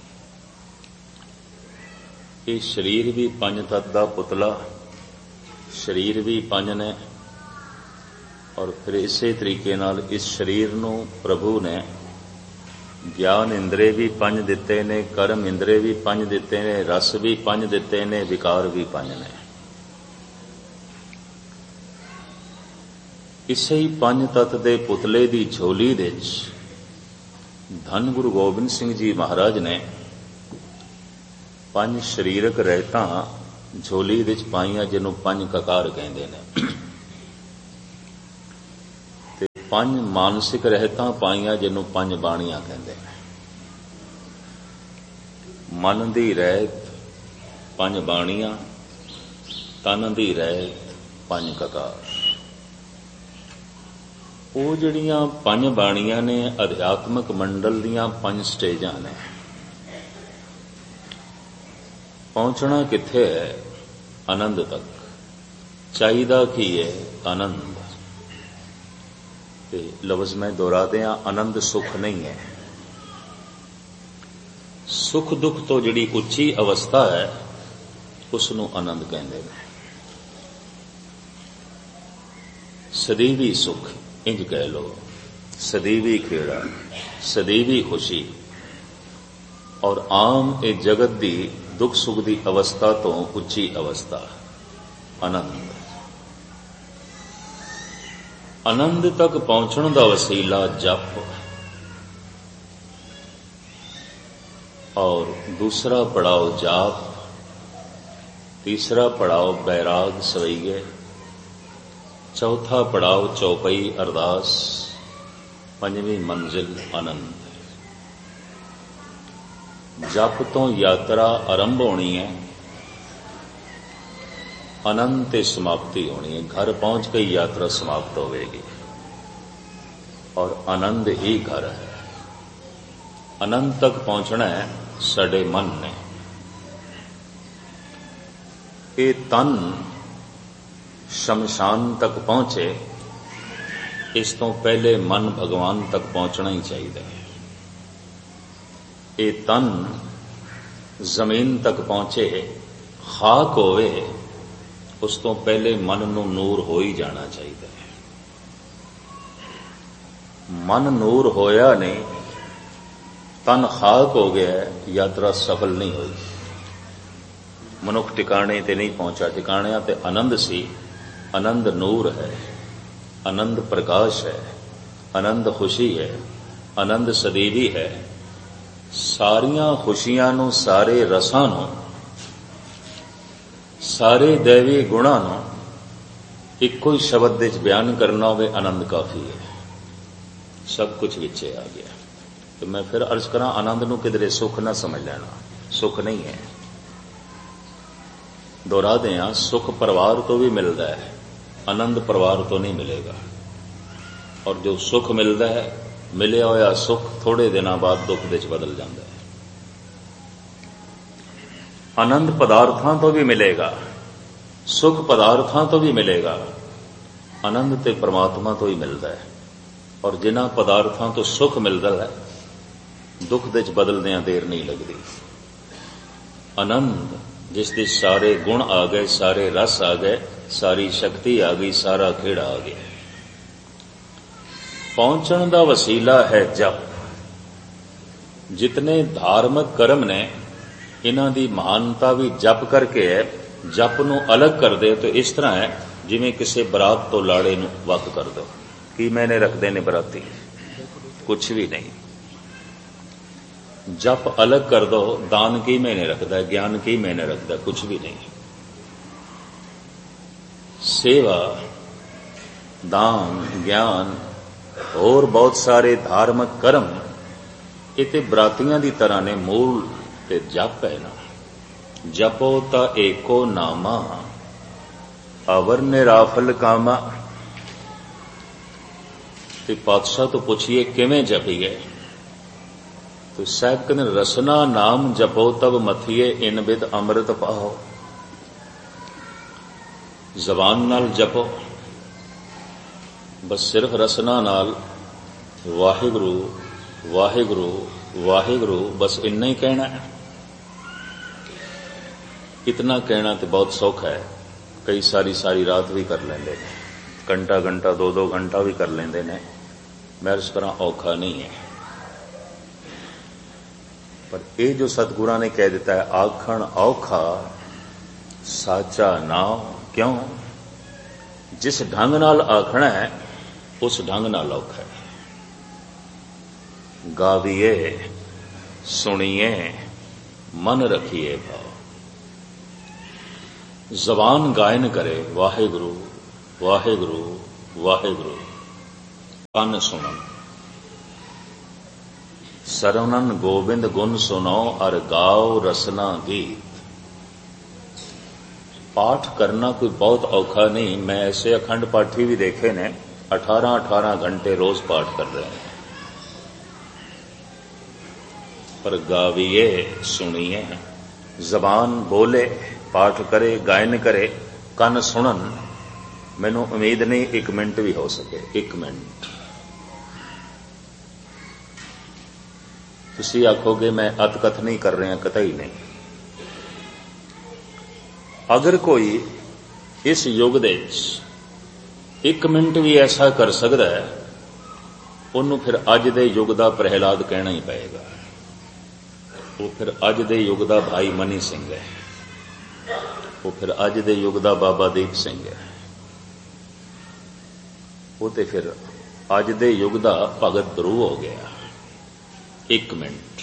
ਇਹ ਸਰੀਰ ਵੀ ਪੰਜ ਤੱਤ ਦਾ ਪੁਤਲਾ, ਸਰੀਰ ਵੀ ਪੰਜ ਨੇ, ਔਰ ਫਿਰ ਇਸੇ ਤਰੀਕੇ ਨਾਲ ਇਸ ਸਰੀਰ ਨੂੰ ਪ੍ਰਭੂ ਨੇ ਗਿਆਨ ਇੰਦਰੇ ਵੀ ਪੰਜ ਦਿੱਤੇ ਨੇ, ਕਰਮ ਇੰਦਰੇ ਵੀ ਪੰਜ ਦਿੱਤੇ ਨੇ, ਰਸ ਵੀ ਪੰਜ ਦਿੱਤੇ ਨੇ, ਵਿਕਾਰ ਵੀ ਪੰਜ ਨੇ। ਇਸੇ ਹੀ ਪੰਜ ਤੱਤ ਦੇ ਪੁਤਲੇ ਦੀ ਝੋਲੀ ਦੇ ਵਿੱਚ ਧੰਨ ਗੁਰੂ ਗੋਬਿੰਦ ਸਿੰਘ ਜੀ ਮਹਾਰਾਜ ਨੇ ਪੰਜ ਸਰੀਰਕ ਰਹਿਤਾਂ ਝੋਲੀ ਵਿੱਚ ਪਾਈਆਂ ਜਿਹਨੂੰ ਪੰਜ ਕਕਾਰ ਕਹਿੰਦੇ ਨੇ, ਤੇ ਪੰਜ ਮਾਨਸਿਕ ਰਹਿਤਾਂ ਪਾਈਆਂ ਜਿਹਨੂੰ ਪੰਜ ਬਾਣੀਆਂ ਕਹਿੰਦੇ ਨੇ। ਮਨ ਦੀ ਰਹਿਤ ਪੰਜ ਬਾਣੀਆਂ, ਤਨ ਦੀ ਰਹਿਤ ਪੰਜ ਕਕਾਰ। ਉਹ ਜਿਹੜੀਆਂ ਪੰਜ ਬਾਣੀਆਂ ਨੇ ਅਧਿਆਤਮਕ ਮੰਡਲ ਦੀਆਂ ਪੰਜ ਸਟੇਜਾਂ ਨੇ। ਪਹੁੰਚਣਾ ਕਿੱਥੇ ਹੈ? ਆਨੰਦ ਤੱਕ। ਚਾਹੀਦਾ ਕੀ ਹੈ? ਆਨੰਦ। ਤੇ ਲਫ਼ਜ਼ ਮੈਂ ਦੁਹਰਾ ਦਿਆਂ, ਆਨੰਦ ਸੁਖ ਨਹੀਂ ਹੈ। ਸੁਖ ਦੁੱਖ ਤੋਂ ਜਿਹੜੀ ਉੱਚੀ ਅਵਸਥਾ ਹੈ ਉਸ ਨੂੰ ਆਨੰਦ ਕਹਿੰਦੇ ਨੇ। ਸਦੀਵੀ ਸੁਖ ਇੰਜ ਕਹਿ ਲੋ, ਸਦੀਵੀ ਖੇੜਾ, ਸਦੀਵੀ ਖੁਸ਼ੀ। ਔਰ ਆਮ ਇਹ ਜਗਤ ਦੀ ਦੁੱਖ ਸੁਖ ਦੀ ਅਵਸਥਾ ਤੋਂ ਉੱਚੀ ਅਵਸਥਾ ਆਨੰਦ। ਆਨੰਦ ਤੱਕ ਪਹੁੰਚਣ ਦਾ ਵਸੀਲਾ ਜਪ, ਔਰ ਦੂਸਰਾ ਪੜਾਓ ਜਾਪ, ਤੀਸਰਾ ਪੜਾਓ ਬੈਰਾਗ ਸਵਈਏ, ਚੌਥਾ ਪੜਾਓ ਚੌਪਈ ਅਰਦਾਸ, ਪੰਜਵੀਂ ਮੰਜ਼ਿਲ ਆਨੰਦ। ਜਪ ਤੋਂ ਯਾਤਰਾ ਆਰੰਭ ਹੋਣੀ ਹੈ, ਆਨੰਦ ਤੇ ਸਮਾਪਤੀ ਹੋਣੀ ਹੈ। ਘਰ ਪਹੁੰਚ ਕੇ ਯਾਤਰਾ ਸਮਾਪਤ ਹੋਵੇਗੀ ਔਰ ਆਨੰਦ ਹੀ ਘਰ ਹੈ। ਆਨੰਦ ਤੱਕ ਪਹੁੰਚਣਾ ਹੈ ਸਾਡੇ ਮਨ ਨੇ। ਇਹ ਤਨ ਸ਼ਮਸ਼ਾਨ ਤੱਕ ਪਹੁੰਚੇ, ਇਸ ਤੋਂ ਪਹਿਲੇ ਮਨ ਭਗਵਾਨ ਤੱਕ ਪਹੁੰਚਣਾ ਹੀ ਚਾਹੀਦਾ ਹੈ। ਇਹ ਤਨ ਜ਼ਮੀਨ ਤੱਕ ਪਹੁੰਚੇ, ਖਾਕ ਹੋਵੇ, ਉਸ ਤੋਂ ਪਹਿਲੇ ਮਨ ਨੂੰ ਨੂਰ ਹੋ ਹੀ ਜਾਣਾ ਚਾਹੀਦਾ ਹੈ। ਮਨ ਨੂਰ ਹੋਇਆ ਨਹੀਂ, ਤਨ ਖਾਕ ਹੋ ਗਿਆ, ਯਾਤਰਾ ਸਫਲ ਨਹੀਂ ਹੋਈ। ਮਨੁੱਖ ਟਿਕਾਣੇ ਤੇ ਨਹੀਂ ਪਹੁੰਚਾ। ਟਿਕਾਣਿਆਂ ਤੇ ਆਨੰਦ ਸੀ। ਆਨੰਦ ਨੂਰ ਹੈ, ਆਨੰਦ ਪ੍ਰਕਾਸ਼ ਹੈ, ਆਨੰਦ ਖੁਸ਼ੀ ਹੈ, ਆਨੰਦ ਸਦੀਵੀ ਹੈ। ਸਾਰੀਆਂ ਖੁਸ਼ੀਆਂ ਨੂੰ, ਸਾਰੇ ਰਸਾਂ ਨੂੰ, ਸਾਰੇ ਦੈਵੀ ਗੁਣਾਂ ਨੂੰ ਇੱਕੋ ਹੀ ਸ਼ਬਦ ਵਿੱਚ ਬਿਆਨ ਕਰਨਾ ਹੋਵੇ, ਆਨੰਦ ਕਾਫੀ ਹੈ। ਸਭ ਕੁਝ ਵਿੱਚੇ ਆ ਗਿਆ। ਤੇ ਮੈਂ ਫਿਰ ਅਰਜ਼ ਕਰਾਂ, ਆਨੰਦ ਨੂੰ ਕਿਧਰੇ ਸੁੱਖ ਨਾ ਸਮਝ ਲੈਣਾ, ਸੁੱਖ ਨਹੀਂ ਹੈ। ਦੁਹਰਾ ਦਿਆਂ, ਸੁੱਖ ਪਰਿਵਾਰ ਤੋਂ ਵੀ ਮਿਲਦਾ ਹੈ, ਆਨੰਦ ਪਰਿਵਾਰ ਤੋਂ ਨਹੀਂ ਮਿਲੇਗਾ। ਔਰ ਜੋ ਸੁੱਖ ਮਿਲਦਾ ਹੈ, ਮਿਲਿਆ ਹੋਇਆ ਸੁੱਖ ਥੋੜੇ ਦਿਨਾਂ ਬਾਅਦ ਦੁੱਖ ਵਿੱਚ ਬਦਲ ਜਾਂਦਾ ਹੈ। ਆਨੰਦ ਪਦਾਰਥਾਂ ਤੋਂ ਵੀ ਮਿਲੇਗਾ, ਸੁੱਖ ਪਦਾਰਥਾਂ ਤੋਂ ਵੀ ਮਿਲੇਗਾ, ਆਨੰਦ ਤੇ ਪ੍ਰਮਾਤਮਾ ਤੋਂ ਹੀ ਮਿਲਦਾ ਹੈ। ਔਰ ਜਿਨ੍ਹਾਂ ਪਦਾਰਥਾਂ ਤੋਂ ਸੁੱਖ ਮਿਲਦਾ ਹੈ, ਦੁੱਖ ਵਿੱਚ ਬਦਲਦਿਆਂ ਦੇਰ ਨਹੀਂ ਲੱਗਦੀ। ਆਨੰਦ ਜਿਸ ਦੇ ਸਾਰੇ ਗੁਣ ਆ ਗਏ, ਸਾਰੇ ਰਸ ਆ ਗਏ, ਸਾਰੀ ਸ਼ਕਤੀ ਆ ਗਈ, ਸਾਰਾ ਖੇੜਾ ਆ ਗਿਆ। ਪਹੁੰਚਣ ਦਾ ਵਸੀਲਾ ਹੈ ਜਪ। ਜਿਤਨੇ ਧਾਰਮਿਕ ਕਰਮ ਨੇ, ਇਹਨਾਂ ਦੀ ਮਹਾਨਤਾ ਵੀ ਜਪ ਕਰਕੇ ਹੈ। ਜਪ ਨੂੰ ਅਲੱਗ ਕਰ ਦੇ ਤਾਂ ਇਸ ਤਰ੍ਹਾਂ ਹੈ ਜਿਵੇਂ ਕਿਸੇ ਬਰਾਤ ਤੋਂ ਲਾੜੇ ਨੂੰ ਵੱਖ ਕਰ ਦੋ। ਕੀ ਮੈਨੇ ਰੱਖਦੇ ਨੇ ਬਰਾਤੀ? ਕੁਛ ਵੀ ਨਹੀਂ। ਜਪ ਅਲੱਗ ਕਰ ਦੋ, ਦਾਨ ਕੀ ਮੈਨੇ ਰੱਖਦਾ, ਗਿਆਨ ਕੀ ਮੈਨੇ ਰੱਖਦਾ, ਕੁਛ ਵੀ ਨਹੀਂ। ਸੇਵਾ, ਦਾਨ, ਗਿਆਨ, ਹੋਰ ਬਹੁਤ ਸਾਰੇ ਧਾਰਮਿਕ ਕਰਮ, ਇਹ ਤੇ ਬਰਾਤੀਆਂ ਦੀ ਤਰ੍ਹਾਂ ਨੇ। ਮੂਲ ਤੇ ਜਪ ਹੈ ਨਾ। ਜਪੋ ਤਾਂ ਏਕੋ ਨਾਮਾ, ਅਵਰ ਨਿਰਾਫਲ ਕਾਮਾ। ਤੇ ਪਾਤਸ਼ਾਹ ਤੋਂ ਪੁੱਛੀਏ ਕਿਵੇਂ ਜਪੀਏ? ਤੇ ਸਾਹਿਬ ਕਹਿੰਦੇ, ਰਸਨਾ ਨਾਮ ਜਪੋ ਤਬ ਮਥੀਏ, ਇਨ ਬਿਦ ਅੰਮ੍ਰਿਤ ਪਾਓ। ਜ਼ਬਾਨ ਨਾਲ ਜਪੋ, ਬਸ ਸਿਰਫ ਰਸਨਾ ਨਾਲ ਵਾਹਿਗੁਰੂ ਵਾਹਿਗੁਰੂ ਵਾਹਿਗੁਰੂ, ਬਸ ਇੰਨਾ ਹੀ ਕਹਿਣਾ ਹੈ। ਇਤਨਾ ਕਹਿਣਾ ਤੇ ਬਹੁਤ ਸੌਖਾ ਹੈ। ਕਈ ਸਾਰੀ ਸਾਰੀ ਰਾਤ ਵੀ ਕਰ ਲੈਂਦੇ ਨੇ, ਘੰਟਾ ਘੰਟਾ ਦੋ ਦੋ ਘੰਟਾ ਵੀ ਕਰ ਲੈਂਦੇ ਨੇ। ਮੈਂ ਇਸ ਤਰ੍ਹਾਂ ਔਖਾ ਨਹੀਂ ਹੈ। ਪਰ ਇਹ ਜੋ ਸਤਿਗੁਰਾਂ ਨੇ ਕਹਿ ਦਿੱਤਾ ਹੈ, ਆਖਣ ਔਖਾ ਸਾਚਾ ਨਾਮ। ਕਿਉਂ? ਜਿਸ ਢੰਗ ਨਾਲ ਆਖਣਾ ਹੈ, ਉਸ ਢੰਗ ਨਾਲ ਔਖਾ ਹੈ। ਗਾਵੀਏ, ਸੁਣੀਏ, ਮਨ ਰੱਖੀਏ ਭਾਵ। ਜ਼ਬਾਨ ਗਾਇਨ ਕਰੇ ਵਾਹਿਗੁਰੂ ਵਾਹਿਗੁਰੂ ਵਾਹਿਗੁਰੂ, ਕੰਨ ਸੁਣਨ। ਸਰਵਨਨ ਗੋਬਿੰਦ ਗੁਣ ਸੁਣੋ ਅਰ ਗਾਓ ਰਸਨਾ ਗੀਤ। ਪਾਠ ਕਰਨਾ ਕੋਈ ਬਹੁਤ ਔਖਾ ਨਹੀਂ। ਮੈਂ ਐਸੇ ਅਖੰਡ ਪਾਠੀ ਵੀ ਦੇਖੇ ਨੇ ਅਠਾਰਾਂ ਅਠਾਰਾਂ ਘੰਟੇ ਰੋਜ਼ ਪਾਠ ਕਰ ਰਹੇ ਨੇ, ਪਰ ਗਾਵੀਏ ਸੁਣੀਏ। ਜ਼ਬਾਨ ਬੋਲੇ, ਪਾਠ ਕਰੇ, ਗਾਇਨ ਕਰੇ, ਕੰਨ ਸੁਣਨ। ਮੈਨੂੰ ਉਮੀਦ ਨਹੀਂ ਇੱਕ ਮਿੰਟ ਵੀ ਹੋ ਸਕੇ। ਇੱਕ ਮਿੰਟ ਤੁਸੀਂ ਆਖੋਗੇ ਮੈਂ ਅਤਕਥ ਨਹੀਂ ਕਰ ਰਿਹਾ, ਕਤਈ ਨਹੀਂ। ਅਗਰ ਕੋਈ ਇਸ ਯੁੱਗ ਦੇ ਵਿੱਚ ਇੱਕ ਮਿੰਟ ਵੀ ਐਸਾ ਕਰ ਸਕਦਾ ਹੈ, ਉਹਨੂੰ ਫਿਰ ਅੱਜ ਦੇ ਯੁੱਗ ਦਾ ਪ੍ਰਹਿਲਾਦ ਕਹਿਣਾ ਹੀ ਪਏਗਾ। ਉਹ ਫਿਰ ਅੱਜ ਦੇ ਯੁੱਗ ਦਾ ਭਾਈ ਮਨੀ ਸਿੰਘ ਹੈ, ਉਹ ਫਿਰ ਅੱਜ ਦੇ ਯੁੱਗ ਦਾ ਬਾਬਾ ਦੀਪ ਸਿੰਘ ਹੈ, ਉਹ ਤੇ ਫਿਰ ਅੱਜ ਦੇ ਯੁੱਗ ਦਾ ਭਗਤ ਧਰੂ ਹੋ ਗਿਆ। ਇੱਕ ਮਿੰਟ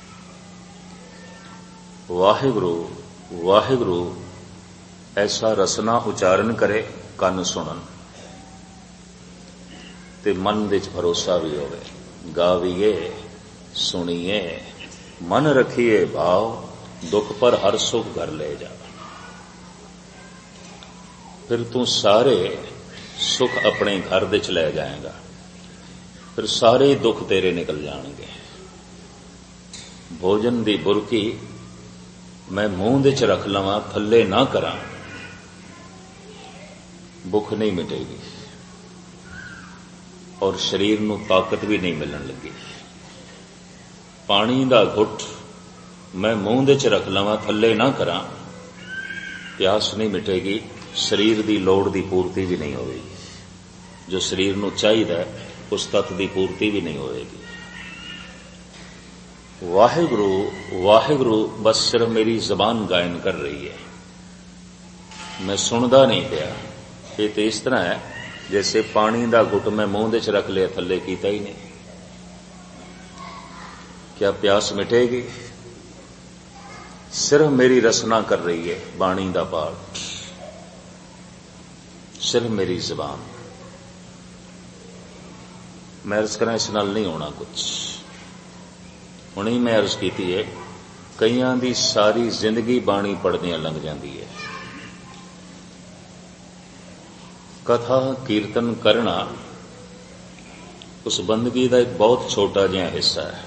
ਵਾਹਿਗੁਰੂ ਵਾਹਿਗੁਰੂ ਐਸਾ ਰਸਨਾ ਉਚਾਰਨ ਕਰੇ, ਕੰਨ ਸੁਣਨ ਤੇ ਮਨ ਵਿੱਚ ਭਰੋਸਾ ਵੀ ਹੋਵੇ। ਗਾਵੀਏ ਸੁਣੀਏ, ਮਨ ਰੱਖੀਏ ਭਾਵ, ਦੁੱਖ ਪਰ ਹਰ ਸੁਖ ਘਰ ਲੈ ਜਾ। ਫਿਰ ਤੂੰ ਸਾਰੇ ਸੁਖ ਆਪਣੇ ਘਰ ਦੇ ਚ ਲੈ ਜਾਏਗਾ, ਫਿਰ ਸਾਰੇ ਦੁੱਖ ਤੇਰੇ ਨਿਕਲ ਜਾਣਗੇ। ਭੋਜਨ ਦੀ ਬੁਰਕੀ ਮੈਂ ਮੂੰਹ ਦੇ ਚ ਰੱਖ ਲਵਾਂ, ਥੱਲੇ ਨਾ ਕਰਾਂ, ਭੁੱਖ ਨਹੀਂ ਮਿਟੇਗੀ ਔਰ ਸਰੀਰ ਨੂੰ ਤਾਕਤ ਵੀ ਨਹੀਂ ਮਿਲਣ ਲੱਗੀ। ਪਾਣੀ ਦਾ ਘੁੱਟ ਮੈਂ ਮੂੰਹ ਦੇ ਚ ਰੱਖ ਲਵਾਂ, ਥੱਲੇ ਨਾ ਕਰਾਂ, ਪਿਆਸ ਨਹੀਂ ਮਿਟੇਗੀ, ਸਰੀਰ ਦੀ ਲੋੜ ਦੀ ਪੂਰਤੀ ਵੀ ਨਹੀਂ ਹੋਵੇਗੀ। ਜੋ ਸਰੀਰ ਨੂੰ ਚਾਹੀਦਾ ਉਸ ਤੱਤ ਦੀ ਪੂਰਤੀ ਵੀ ਨਹੀਂ ਹੋਵੇਗੀ। ਵਾਹਿਗੁਰੂ ਵਾਹਿਗੁਰੂ ਬਸ ਸਿਰਫ ਮੇਰੀ ਜ਼ਬਾਨ ਗਾਇਨ ਕਰ ਰਹੀ ਹੈ, ਮੈਂ ਸੁਣਦਾ ਨਹੀਂ ਪਿਆ। ਇਹ ਤੇ ਇਸ ਤਰ੍ਹਾਂ ਹੈ ਜੈਸੇ ਪਾਣੀ ਦਾ ਘੁੱਟ ਮੈਂ ਮੂੰਹ ਦੇ ਚ ਰੱਖ ਲਿਆ, ਥੱਲੇ ਕੀਤਾ ਹੀ ਨਹੀਂ। ਕਿਆ ਪਿਆਸ ਮਿਟੇਗੀ? ਸਿਰਫ ਮੇਰੀ ਰਸਨਾ ਕਰ ਰਹੀ ਹੈ ਬਾਣੀ ਦਾ ਪਾਠ, ਸਿਰਫ ਮੇਰੀ ਜ਼ਬਾਨ। ਮੈਂ ਅਰਜ਼ ਕਰਾਂ ਇਸ ਨਾਲ ਨਹੀਂ ਹੋਣਾ ਕੁਝ। ਹੁਣੇ ਹੀ ਮੈਂ ਅਰਜ਼ ਕੀਤੀ ਹੈ, ਕਈਆਂ ਦੀ ਸਾਰੀ ਜ਼ਿੰਦਗੀ ਬਾਣੀ ਪੜ੍ਹਦਿਆਂ ਲੰਘ ਜਾਂਦੀ ਹੈ। ਕਥਾ ਕੀਰਤਨ ਕਰਨਾ ਉਸ ਬੰਦਗੀ ਦਾ ਇੱਕ ਬਹੁਤ ਛੋਟਾ ਜਿਹਾ ਹਿੱਸਾ ਹੈ,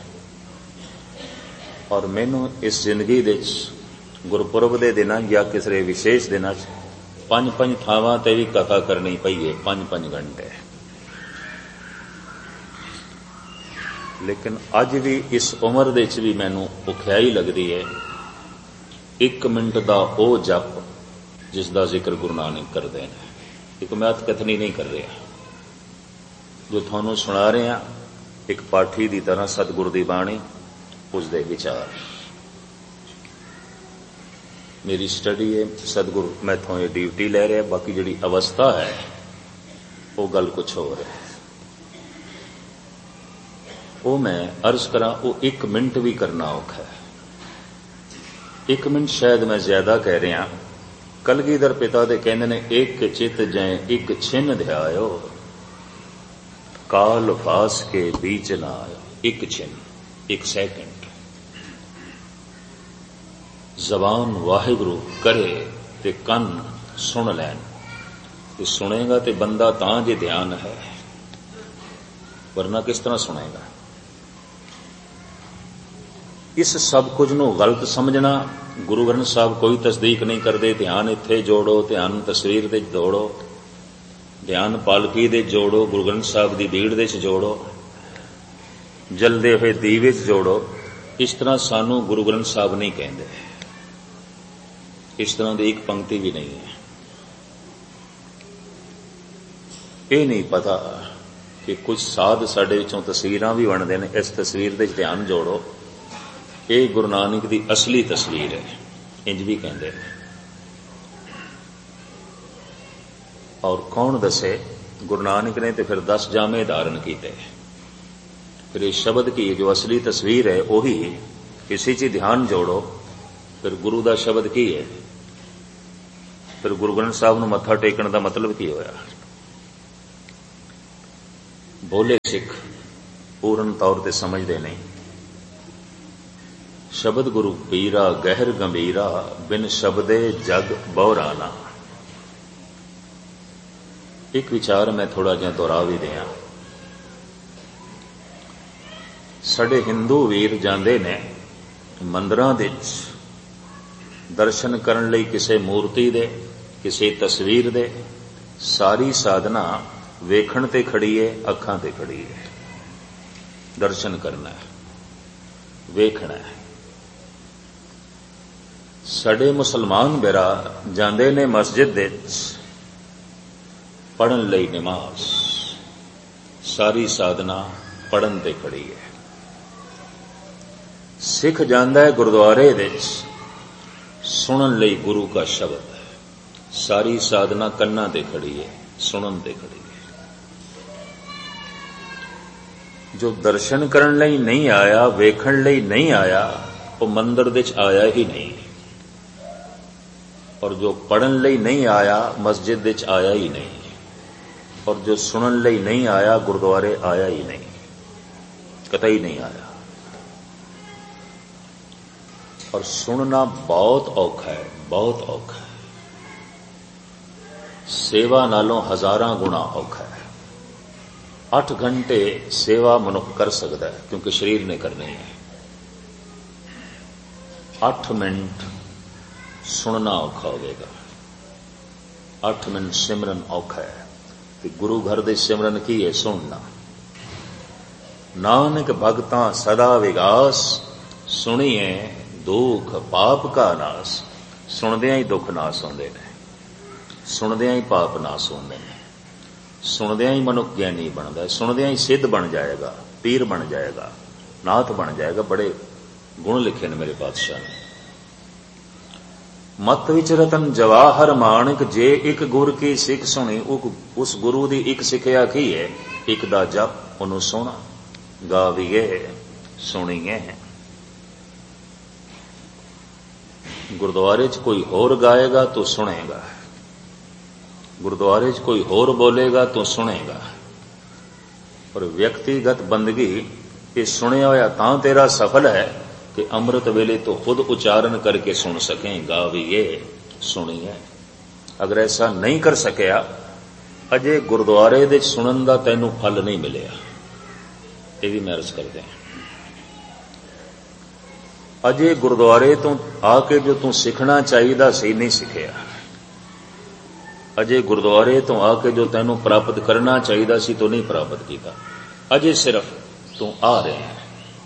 ਔਰ ਮੈਨੂੰ ਇਸ ਜ਼ਿੰਦਗੀ ਦੇ ਵਿੱਚ ਗੁਰਪੁਰਬ ਦੇ ਦਿਨਾਂ ਜਾਂ ਕਿਸੇ ਵਿਸ਼ੇਸ਼ ਦਿਨਾਂ 'ਚ ਪੰਜ ਪੰਜ ਥਾਵਾਂ ਤੇ ਵੀ ਕਥਾ ਕਰਨੀ ਪਈ ਹੈ, ਪੰਜ ਪੰਜ ਘੰਟੇ। ਲੇਕਿਨ ਅੱਜ ਵੀ ਇਸ ਉਮਰ ਦੇ ਵਿੱਚ ਵੀ ਮੈਨੂੰ ਔਖਿਆਈ ਲੱਗਦੀ ਹੈ ਇੱਕ ਮਿੰਟ ਦਾ ਉਹ ਜਪ ਜਿਸ ਦਾ ਜ਼ਿਕਰ ਗੁਰੂ ਨਾਨਕ ਕਰਦੇ ਨੇ। ਇੱਕ ਮੈਂ ਅਤਕਥਨੀ ਨਹੀਂ ਕਰ ਰਿਹਾ, ਜੋ ਤੁਹਾਨੂੰ ਸੁਣਾ ਰਿਹਾ ਇੱਕ ਪਾਠੀ ਦੀ ਤਰ੍ਹਾਂ ਸਤਿਗੁਰ ਦੀ ਬਾਣੀ, ਉਸ ਦੇ ਵਿਚਾਰ। ਮੇਰੀ ਸਟੱਡੀ ਹੈ, ਸਤਿਗੁਰ ਮੈਥੋਂ ਇਹ ਡਿਊਟੀ ਲੈ ਰਿਹਾ, ਬਾਕੀ ਜਿਹੜੀ ਅਵਸਥਾ ਹੈ ਉਹ ਗੱਲ ਕੁਛ ਹੋਰ ਹੈ। ਉਹ ਮੈਂ ਅਰਜ਼ ਕਰਾਂ, ਉਹ ਇੱਕ ਮਿੰਟ ਵੀ ਕਰਨਾ ਔਖਾ ਹੈ। ਇੱਕ ਮਿੰਟ ਸ਼ਾਇਦ ਮੈਂ ਜ਼ਿਆਦਾ ਕਹਿ ਰਿਹਾ। ਕਲਗੀਧਰ ਪਿਤਾ ਦੇ ਕਹਿੰਦੇ ਨੇ, ਇੱਕ ਚਿਤ ਜੈ ਇੱਕ ਛਿਨ ਧਿਆਇਓ, ਕਾਲ ਫਾਸ ਕੇ ਬੀਚ ਨਾ ਆਇਓ। ਇੱਕ ਛਿਨ, ਇੱਕ ਸੈਕਿੰਡ। ਜ਼ਬਾਨ ਵਾਹਿਗੁਰੂ ਕਰੇ ਤੇ ਕੰਨ ਸੁਣ ਲੈਣ। ਤੇ ਸੁਣੇਗਾ ਤੇ ਬੰਦਾ ਤਾਂ ਜੇ ਧਿਆਨ ਹੈ, ਵਰਨਾ ਕਿਸ ਤਰ੍ਹਾਂ ਸੁਣੇਗਾ। ਇਸ ਸਭ ਕੁਝ ਨੂੰ ਗਲਤ ਸਮਝਣਾ, ਗੁਰੂ ਗ੍ਰੰਥ ਸਾਹਿਬ ਕੋਈ ਤਸਦੀਕ ਨਹੀਂ ਕਰਦੇ। ਧਿਆਨ ਇੱਥੇ ਜੋੜੋ, ਧਿਆਨ ਤਸਵੀਰ ਦੇ ਜੋੜੋ, ਧਿਆਨ ਪਾਲਕੀ ਦੇ ਜੋੜੋ, ਗੁਰੂ ਗ੍ਰੰਥ ਸਾਹਿਬ ਦੀ ਭੀੜ ਦੇ ਚ ਜੋੜੋ, ਜਲਦੇ ਹੋਏ ਦੀਵੇ ਚ ਜੋੜੋ। ਇਸ ਤਰ੍ਹਾਂ ਸਾਨੂੰ ਗੁਰੂ ਗ੍ਰੰਥ ਸਾਹਿਬ ਨਹੀਂ ਕਹਿੰਦੇ। ਇਸ ਤਰ੍ਹਾਂ ਦੀ ਇੱਕ ਪੰਕਤੀ ਵੀ ਨਹੀਂ ਹੈ। ਇਹ ਨਹੀਂ ਪਤਾ ਕਿ ਕੁਝ ਸਾਧ ਸਾਡੇ ਵਿੱਚੋਂ ਤਸਵੀਰਾਂ ਵੀ ਬਣਦੇ ਨੇ, ਇਸ ਤਸਵੀਰ ਦੇ ਧਿਆਨ ਜੋੜੋ, ਇਹ ਗੁਰੂ ਨਾਨਕ ਦੀ ਅਸਲੀ ਤਸਵੀਰ ਹੈ, ਇੰਜ ਵੀ ਕਹਿੰਦੇ ਨੇ। ਔਰ ਕੌਣ ਦੱਸੇ? ਗੁਰੂ ਨਾਨਕ ਨੇ ਤੇ ਫਿਰ ਦਸ ਜਾਮੇ ਧਾਰਨ ਕੀਤੇ। ਫਿਰ ਇਹ ਸ਼ਬਦ ਕੀ ਜੋ ਅਸਲੀ ਤਸਵੀਰ ਹੈ ਉਹੀ, ਇਸੇ 'ਚ ਧਿਆਨ ਜੋੜੋ। ਫਿਰ ਗੁਰੂ ਦਾ ਸ਼ਬਦ ਕੀ ਹੈ? ਫਿਰ ਗੁਰੂ ਗ੍ਰੰਥ ਸਾਹਿਬ ਨੂੰ ਮੱਥਾ ਟੇਕਣ ਦਾ ਮਤਲਬ ਕੀ ਹੋਇਆ? ਬੋਲੇ ਸਿੱਖ ਪੂਰਨ ਤੌਰ ਤੇ ਸਮਝਦੇ ਨਹੀਂ। ਸ਼ਬਦ ਗੁਰੂ ਪੀਰਾ ਗਹਿਰ ਗੰਭੀਰਾ, ਬਿਨ ਸ਼ਬਦੇ ਜਗ ਬਹੁਰਾ ਨਾ। ਇੱਕ ਵਿਚਾਰ ਮੈਂ ਥੋੜਾ ਜਿਹਾ ਦੁਹਰਾ ਵੀ ਦਿਆਂ। ਸਾਡੇ ਹਿੰਦੂ ਵੀਰ ਜਾਂਦੇ ਨੇ ਮੰਦਰਾਂ ਵਿੱਚ ਦਰਸ਼ਨ ਕਰਨ ਲਈ ਕਿਸੇ ਮੂਰਤੀ ਦੇ, ਕਿਸੇ ਤਸਵੀਰ ਦੇ। ਸਾਰੀ ਸਾਧਨਾ ਵੇਖਣ ਤੇ ਖੜੀ ਏ, ਅੱਖਾਂ ਤੇ ਖੜੀ ਏ। ਦਰਸ਼ਨ ਕਰਨਾ ਹੈ, ਵੇਖਣਾ ਹੈ। ਸਾਡੇ ਮੁਸਲਮਾਨ ਵੀਰਾ ਜਾਂਦੇ ਨੇ ਮਸਜਿਦ ਵਿੱਚ ਪੜ੍ਹਨ ਲਈ ਨਮਾਜ਼। ਸਾਰੀ ਸਾਧਨਾ ਪੜ੍ਹਨ ਤੇ ਖੜੀ ਹੈ। ਸਿੱਖ ਜਾਂਦਾ ਹੈ ਗੁਰਦੁਆਰੇ ਵਿੱਚ ਸੁਣਨ ਲਈ ਗੁਰੂ ਦਾ ਸ਼ਬਦ। ਸਾਰੀ ਸਾਧਨਾ ਕੰਨਾਂ ਤੇ ਖੜੀ ਹੈ, ਸੁਣਨ ਤੇ ਖੜੀ ਹੈ। ਜੋ ਦਰਸ਼ਨ ਕਰਨ ਲਈ ਨਹੀਂ ਆਇਆ, ਵੇਖਣ ਲਈ ਨਹੀਂ ਆਇਆ, ਉਹ ਮੰਦਰ ਵਿੱਚ ਆਇਆ ਹੀ ਨਹੀਂ। ਔਰ ਜੋ ਪੜ੍ਹਨ ਲਈ ਨਹੀਂ ਆਇਆ, ਮਸਜਿਦ ਵਿੱਚ ਆਇਆ ਹੀ ਨਹੀਂ। ਔਰ ਜੋ ਸੁਣਨ ਲਈ ਨਹੀਂ ਆਇਆ, ਗੁਰਦੁਆਰੇ ਆਇਆ ਹੀ ਨਹੀਂ, ਕਤਈ ਨਹੀਂ ਆਇਆ। ਔਰ ਸੁਣਨਾ ਬਹੁਤ ਔਖਾ ਹੈ, ਬਹੁਤ ਔਖਾ ਹੈ। ਸੇਵਾ ਨਾਲੋਂ ਹਜ਼ਾਰਾਂ ਗੁਣਾ ਔਖਾ ਹੈ। ਅੱਠ ਘੰਟੇ ਸੇਵਾ ਮਨੁੱਖ ਕਰ ਸਕਦਾ ਹੈ, ਕਿਉਂਕਿ ਸਰੀਰ ਨੇ ਕਰਨੀ ਹੈ। ਅੱਠ ਮਿੰਟ ਸੁਣਨਾ ਔਖਾ ਹੋਵੇਗਾ। ਅੱਠ ਮਿੰਟ ਸਿਮਰਨ ਔਖਾ ਹੈ। ਤੇ ਗੁਰੂ ਘਰ ਦੇ ਸਿਮਰਨ ਕੀ ਹੈ? ਸੁਣਨਾ। ਨਾਨਕ ਭਗਤਾਂ ਸਦਾ ਵਿਗਾਸ, ਸੁਣੀਏ ਦੁੱਖ ਪਾਪ ਕਾ ਨਾਸ। ਸੁਣਦਿਆਂ ਹੀ ਦੁੱਖ ਨਾਸ ਹੁੰਦੇ ਨੇ, ਸੁਣਦਿਆਂ ਹੀ ਪਾਪ ਨਾਸ ਹੁੰਦੇ ਨੇ, ਸੁਣਦਿਆਂ ਹੀ ਮਨੁੱਖ ਗਿਆਨੀ ਬਣਦਾ ਹੈ, ਸੁਣਦਿਆਂ ਹੀ ਸਿੱਧ ਬਣ ਜਾਏਗਾ, ਪੀਰ ਬਣ ਜਾਏਗਾ, ਨਾਥ ਬਣ ਜਾਏਗਾ। ਬੜੇ ਗੁਣ ਲਿਖੇ ਨੇ ਮੇਰੇ ਪਾਤਸ਼ਾਹ ਨੇ। ਮਤ ਵਿੱਚ ਰਤਨ ਜਵਾਹਰ ਮਾਣਕ, ਜੇ ਇੱਕ ਗੁਰ ਕੀ ਸਿੱਖ ਸੁਣੀ। ਉਸ ਗੁਰੂ ਦੀ ਇੱਕ ਸਿੱਖਿਆ ਕੀ ਹੈ? ਇੱਕ ਦਾ ਜਪ, ਉਹਨੂੰ ਸੁਣਾ। ਗਾਵੀਏ ਸੁਣੀਏ। ਗੁਰਦੁਆਰੇ 'ਚ ਕੋਈ ਹੋਰ ਗਾਏਗਾ ਤੂੰ ਸੁਣੇਗਾ, ਗੁਰਦੁਆਰੇ 'ਚ ਕੋਈ ਹੋਰ ਬੋਲੇਗਾ ਤੂੰ ਸੁਣੇਗਾ। ਪਰ ਵਿਅਕਤੀਗਤ ਬੰਦਗੀ ਇਹ ਸੁਣਿਆ ਹੋਇਆ ਤਾਂ ਤੇਰਾ ਸਫਲ ਹੈ ਕਿ ਅੰਮ੍ਰਿਤ ਵੇਲੇ ਤੋਂ ਖੁਦ ਉਚਾਰਨ ਕਰਕੇ ਸੁਣ ਸਕੇ। ਗਾਵੀਏ ਸੁਣੀਏ। ਅਗਰ ਐਸਾ ਨਹੀਂ ਕਰ ਸਕਿਆ, ਅਜੇ ਗੁਰਦੁਆਰੇ ਦੇ ਸੁਣਨ ਦਾ ਤੈਨੂੰ ਫਲ ਨਹੀਂ ਮਿਲਿਆ। ਇਹ ਵੀ ਮੈਂ ਅਰਜ਼ ਕਰਦੇ ਹਾਂ। ਅਜੇ ਗੁਰਦੁਆਰੇ ਤੋਂ ਆ ਕੇ ਜੋ ਤੂੰ ਸਿੱਖਣਾ ਚਾਹੀਦਾ ਸੀ, ਨਹੀਂ ਸਿੱਖਿਆ। ਅਜੇ ਗੁਰਦੁਆਰੇ ਤੋਂ ਆ ਕੇ ਜੋ ਤੈਨੂੰ ਪ੍ਰਾਪਤ ਕਰਨਾ ਚਾਹੀਦਾ ਸੀ, ਤੂੰ ਨਹੀਂ ਪ੍ਰਾਪਤ ਕੀਤਾ। ਅਜੇ ਸਿਰਫ ਤੂੰ ਆ ਰਿਹਾ ਹੈ,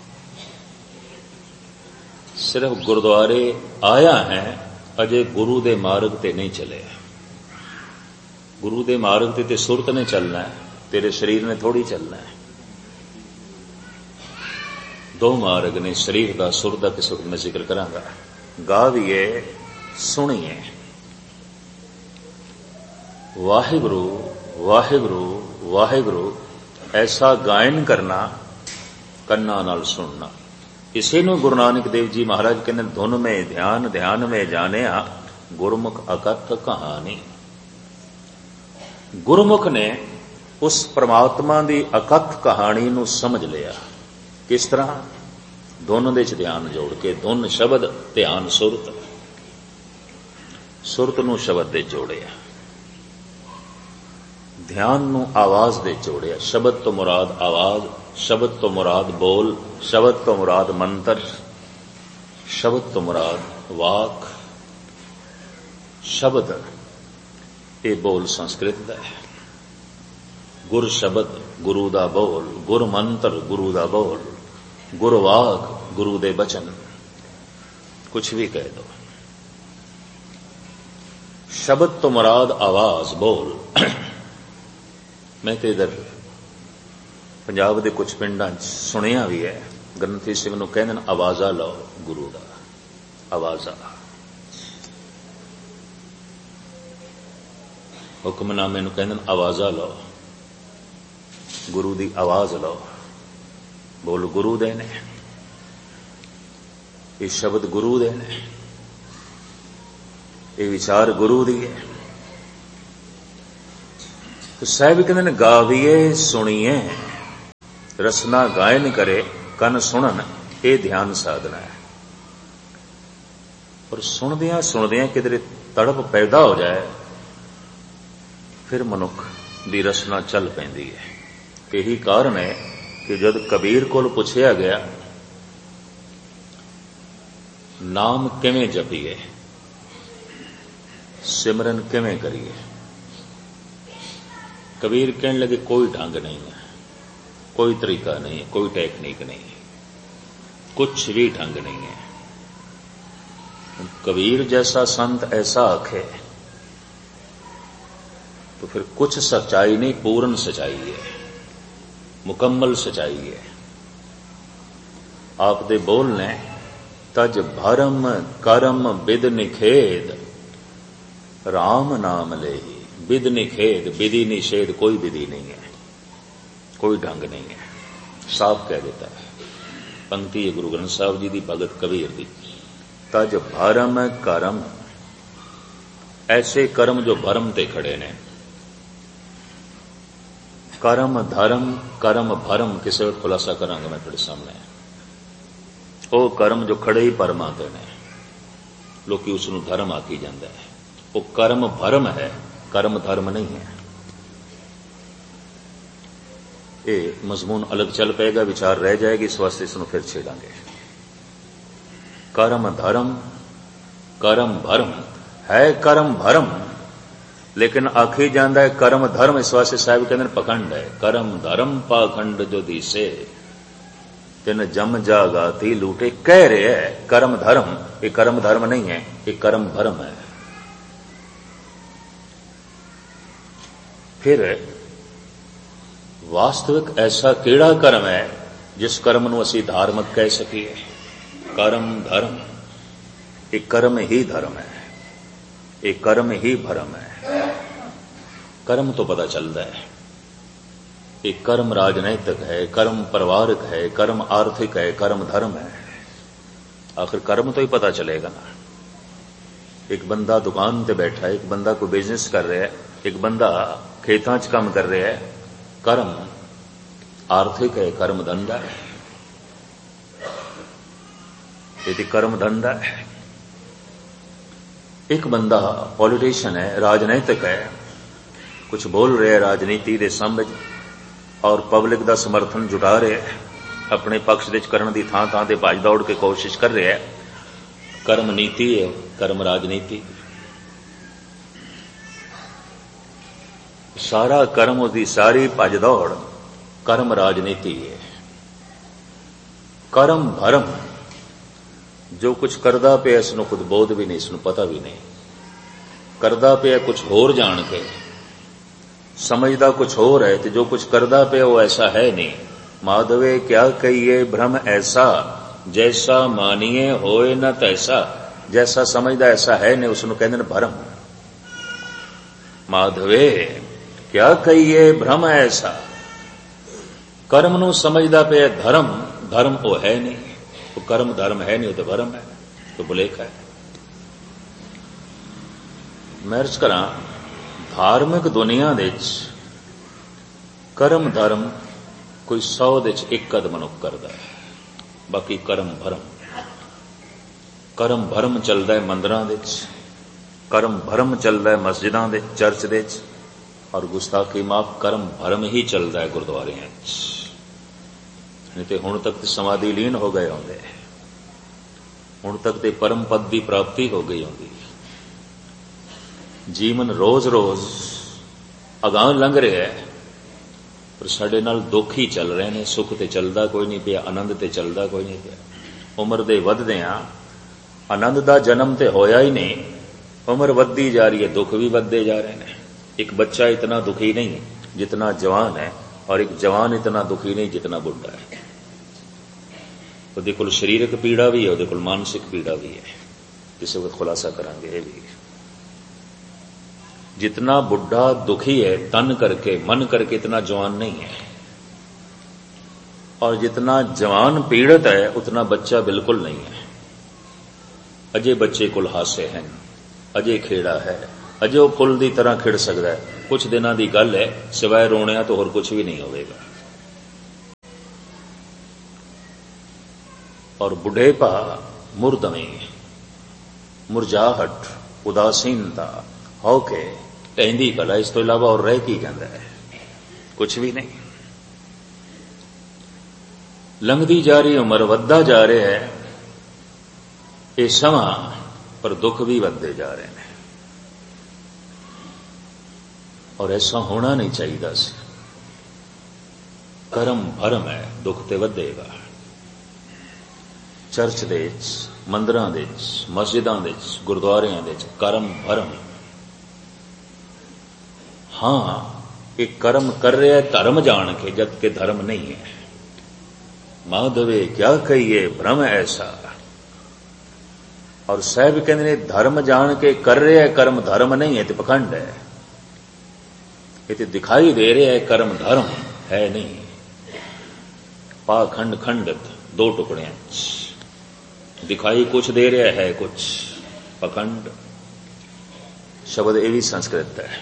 ਸਿਰਫ ਗੁਰਦੁਆਰੇ ਆਇਆ ਹੈ, ਅਜੇ ਗੁਰੂ ਦੇ ਮਾਰਗ ਤੇ ਨਹੀਂ ਚੱਲਿਆ। ਗੁਰੂ ਦੇ ਮਾਰਗ ਤੇ ਤੇ ਸੁਰਤ ਨੇ ਚੱਲਣਾ ਹੈ, ਤੇਰੇ ਸਰੀਰ ਨੇ ਥੋੜੀ ਚੱਲਣਾ ਹੈ। ਦੋ ਮਾਰਗ ਨੇ, ਸਰੀਰ ਦਾ, ਸੁਰ ਦਾ। ਕਿਸ ਵਕਤ ਮੈਂ ਜ਼ਿਕਰ ਕਰਾਂਗਾ। ਗਾਵੀਏ ਸੁਣੀਏ। ਵਾਹਿਗੁਰੂ ਵਾਹਿਗੁਰੂ ਵਾਹਿਗੁਰੂ ਐਸਾ ਗਾਇਨ ਕਰਨਾ, ਕੰਨਾਂ ਨਾਲ ਸੁਣਨਾ। ਇਸੇ ਨੂੰ ਗੁਰੂ ਨਾਨਕ ਦੇਵ ਜੀ ਮਹਾਰਾਜ ਕਹਿੰਦੇ, ਧੁਨ ਮੇਂ ਧਿਆਨ ਧਿਆਨ ਮੇਂ ਜਾਣਿਆ, ਗੁਰਮੁਖ ਅਕਥ ਕਹਾਣੀ। ਗੁਰਮੁਖ ਨੇ ਉਸ ਪ੍ਰਮਾਤਮਾ ਦੀ ਅਕਥ ਕਹਾਣੀ ਨੂੰ ਸਮਝ ਲਿਆ। ਕਿਸ ਤਰ੍ਹਾਂ? ਧੁਨ ਦੇ ਚ ਧਿਆਨ ਜੋੜ ਕੇ। ਧੁਨ ਸ਼ਬਦ, ਧਿਆਨ ਸੁਰਤ। ਸੁਰਤ ਨੂੰ ਸ਼ਬਦ ਦੇ ਜੋੜਿਆ, ਧਿਆਨ ਨੂੰ ਆਵਾਜ਼ ਦੇ ਜੋੜਿਆ। ਸ਼ਬਦ ਤੋਂ ਮੁਰਾਦ ਆਵਾਜ਼, ਸ਼ਬਦ ਤੋਂ ਮੁਰਾਦ ਬੋਲ, ਸ਼ਬਦ ਤੋਂ ਮੁਰਾਦ ਮੰਤਰ, ਸ਼ਬਦ ਤੋਂ ਮੁਰਾਦ ਵਾਕ। ਸ਼ਬਦ ਇਹ ਬੋਲ ਸੰਸਕ੍ਰਿਤ ਦਾ ਹੈ। ਗੁਰ ਸ਼ਬਦ ਗੁਰੂ ਦਾ ਬੋਲ, ਗੁਰ ਮੰਤਰ ਗੁਰੂ ਦਾ ਬੋਲ, ਗੁਰ ਵਾਕ ਗੁਰੂ ਦੇ ਬਚਨ। ਕੁਛ ਵੀ ਕਹਿ ਦੋ। ਸ਼ਬਦ ਤੋਂ ਮੁਰਾਦ ਆਵਾਜ਼, ਬੋਲ। ਮੈਂ ਤੇ ਇਧਰ ਪੰਜਾਬ ਦੇ ਕੁਝ ਪਿੰਡਾਂ 'ਚ ਸੁਣਿਆ ਵੀ ਹੈ, ਗ੍ਰੰਥੀ ਸਿੰਘ ਨੂੰ ਕਹਿੰਦੇ ਨੇ ਆਵਾਜ਼ਾ ਲਓ ਗੁਰੂ ਦਾ। ਆਵਾਜ਼ਾ ਹੁਕਮਨਾਮੇ ਨੂੰ ਕਹਿੰਦੇ ਨੇ ਆਵਾਜ਼ਾ ਲਓ, ਗੁਰੂ ਦੀ ਆਵਾਜ਼ ਲਓ। ਬੋਲ ਗੁਰੂ ਦੇ ਨੇ, ਇਹ ਸ਼ਬਦ ਗੁਰੂ ਦੇ ਨੇ। ये विचार गुरु दी है। तो साहब कहते हैं गावीए सुनिए रसना गायन करे कन सुनन ये ध्यान साधना है। और सुनदियां सुनदियां किधरे तड़प पैदा हो जाए फिर मनुख दी रसना चल पैंदी है। यही कारण है कि जब कबीर को पूछया गया नाम किवें जपीए, सिमरन किवें करिए, कबीर कहने लगे कोई ढंग नहीं है, कोई तरीका नहीं है, कोई टेक्निक नहीं है, कुछ भी ढंग नहीं है। कबीर जैसा संत ऐसा आखे तो फिर कुछ सच्चाई नहीं, पूर्ण सच्चाई है, मुकम्मल सच्चाई है। आप दे बोलने तज भरम करम बिद निखेद राम नाम ले ही। विद निखेद, विधि निषेध, कोई विधि नहीं है, कोई ढंग नहीं है, साफ कह देता है। पंक्ति है गुरु ग्रंथ साहब जी दी, भगत कबीर दी। तज भरम करम, ऐसे कर्म जो भरम ते खड़े ने। कर्म धर्म कर्म भरम किसे खुलासा करांगा मैं थोड़े सामने। वो कर्म जो खड़े ही परमा ते ने, लोकी उसनू धर्म आखी जांदा है। वो कर्म भरम है, कर्म धर्म नहीं है। ये मजमून अलग चल पेगा, विचार रह जाएगी, इस वास्ते इसनू फिर छेड़ांगे। कर्म धर्म कर्म भरम है, कर्म भरम लेकिन आखी जांदा है कर्म धर्म। इस वास्ते साहब कहते हैं पखंड है। कर्म धर्म पाखंड जो दिसे तिन जम जागाती लूटे। कह रहे है कर्म धर्म, ये कर्म धर्म नहीं है, ये कर्म भरम है। फिर वास्तविक ऐसा केड़ा कर्म है जिस कर्म नूं असीं धार्मिक कह सकीए? कर्म धर्म, ये कर्म ही धर्म है, ये कर्म ही भरम है। कर्म तो पता चलता है, ये कर्म राजनैतिक है, कर्म परिवारिक है, कर्म आर्थिक है, कर्म धर्म है। आखिर कर्म तो ही पता चलेगा ना। एक बंदा दुकान पे बैठा है, एक बंदा कोई बिजनेस कर रहा है, एक बंदा खेतां च काम कर रहा है। कर्म आर्थिक है, कर्म धंधा है, यदि कर्म धंधा है। एक बंदा पॉलिटिशियन है, राजनीतिक है, कुछ बोल रहे हैं राजनीति दे संबंध और पब्लिक दा समर्थन जुटा रहे हैं, अपने पक्ष दे करन दी थां थां ते भज दौड़ के कोशिश कर रहे हैं। कर्म नीति है, कर्म राजनीति। सारा कर्म उसकी सारी भज दौड़ कर्म राजनीति है। कर्म भरम, जो कुछ करदा पिया इसनूं खुद बोध भी नहीं, इसनूं पता भी नहीं। करदा पिया कुछ होर जान के, समझदा कुछ होर है, तो जो कुछ करदा पिया वो ऐसा है नहीं। माधवे क्या कहिए भ्रम ऐसा, जैसा मानिए होए न तैसा। जैसा समझदा ऐसा है नहीं, उसनूं कहंदे ने भरम। माधवे क्या कहिए भ्रम ऐसा, कर्म नूं समझदा पिया धर्म, धर्म वो है नहीं। तो कर्म धर्म है नहीं, वो तो भरम है, तो बुलेख है। मैं अर्ज करा धार्मिक दुनिया दे कर्म धर्म कोई सौ दे एक कद मनुख करदा है, बाकी कर्म भरम। कर्म भरम चलदा है मंदिरां दे, कर्म भरम चलदा है मस्जिदां दे, चर्च दे, और गुस्ताखी माफ कर्म भरम ही चलदा है गुरुद्वारियां च। नहीं तो हुण तक तो समाधि लीन हो गए होंगे, हुण तक तो परम पद की प्राप्ति हो गई होंगी। जीवन रोज रोज अगां लंघ रहा है, पर साडे नाल दुख ही चल रहे हैं। सुख ते चलदा कोई नहीं पिया, आनंद ते चलदा कोई नहीं पिया। उम्र दे वधदियां आनंद दा जन्म ते होया ही नहीं, उम्र वधदी जा रही है, दुख भी वधदे जा रहे हैं। एक बच्चा इतना दुखी नहीं जितना जवान है, और एक जवान इतना दुखी नहीं जितना बुढ़ा है। ਉਹਦੇ ਕੋਲ शरीरक पीड़ा भी है, ਉਹਦੇ ਕੋਲ मानसिक पीड़ा भी है। किसी वक्त खुलासा करांगे ये भी। जितना बुढ़ा दुखी है तन करके मन करके, इतना जवान नहीं है। और जितना जवान पीड़ित है उतना बच्चा बिल्कुल नहीं है। अजे बच्चे कोल हासे हैं, ਅਜੇ ਖੇੜਾ ਹੈ, ਅਜੇ ਉਹ ਫੁੱਲ ਦੀ ਤਰ੍ਹਾਂ ਖਿੜ ਸਕਦਾ ਹੈ। ਕੁਝ ਦਿਨਾਂ ਦੀ ਗੱਲ ਹੈ, ਸਿਵਾਏ ਰੋਣਿਆਂ ਤੋਂ ਹੋਰ ਕੁਝ ਵੀ ਨਹੀਂ ਹੋਵੇਗਾ। ਔਰ ਬੁਢੇਪਾ, ਮੁਰਦਮੀ, ਮੁਰਝਾਹਟ, ਉਦਾਸੀਨਤਾ ਹੋ ਕੇ ਢਹਿੰਦੀ ਕਲਾ, ਇਸ ਤੋਂ ਇਲਾਵਾ ਹੋਰ ਰਹਿ ਕੀ ਕਹਿੰਦਾ ਹੈ? ਕੁਝ ਵੀ ਨਹੀਂ। ਲੰਘਦੀ ਜਾ ਰਹੀ ਉਮਰ, ਵੱਧਦਾ ਜਾ ਰਿਹਾ ਹੈ ਇਹ ਸਮਾਂ, ਪਰ ਦੁੱਖ ਵੀ ਵੱਧਦੇ ਜਾ ਰਹੇ ਨੇ। ਔਰ ਐਸਾ ਹੋਣਾ ਨਹੀਂ ਚਾਹੀਦਾ ਸੀ। ਕਰਮ ਭਰਮ ਹੈ, ਦੁੱਖ ਤੇ ਵਧੇਗਾ। ਚਰਚ ਦੇ ਵਿੱਚ, ਮੰਦਰਾਂ ਦੇ ਵਿੱਚ, ਮਸਜਿਦਾਂ ਦੇ ਵਿੱਚ, ਗੁਰਦੁਆਰਿਆਂ ਦੇ ਵਿੱਚ ਕਰਮ ਭਰਮ। ਹਾਂ, ਇਹ ਕਰਮ ਕਰ ਰਿਹਾ ਧਰਮ ਜਾਣ ਕੇ, ਜਦ ਕਿ ਧਰਮ ਨਹੀਂ ਹੈ। ਮਾਧਵੇ ਕਿਆ ਕਹੀਏ ਭ੍ਰਮ ਐਸਾ। ਔਰ ਸਾਹਿਬ ਕਹਿੰਦੇ ਨੇ ਧਰਮ ਜਾਣ ਕੇ ਕਰ ਰਿਹਾ ਕਰਮ, ਧਰਮ ਨਹੀਂ ਹੈ ਤੇ ਪਖੰਡ ਹੈ। ਇਹ ਤੇ ਦਿਖਾਈ ਦੇ ਰਿਹਾ ਹੈ ਕਰਮ, ਧਰਮ ਹੈ ਨਹੀਂ। ਪਾਖੰਡ ਖੰਡਤ, ਦੋ ਟੁਕੜਿਆਂ ਚ ਦਿਖਾਈ ਕੁਛ ਦੇ ਰਿਹਾ ਹੈ, ਕੁਛ ਪਖੰਡ। ਸ਼ਬਦ ਇਹ ਵੀ ਸੰਸਕ੍ਰਿਤ ਹੈ।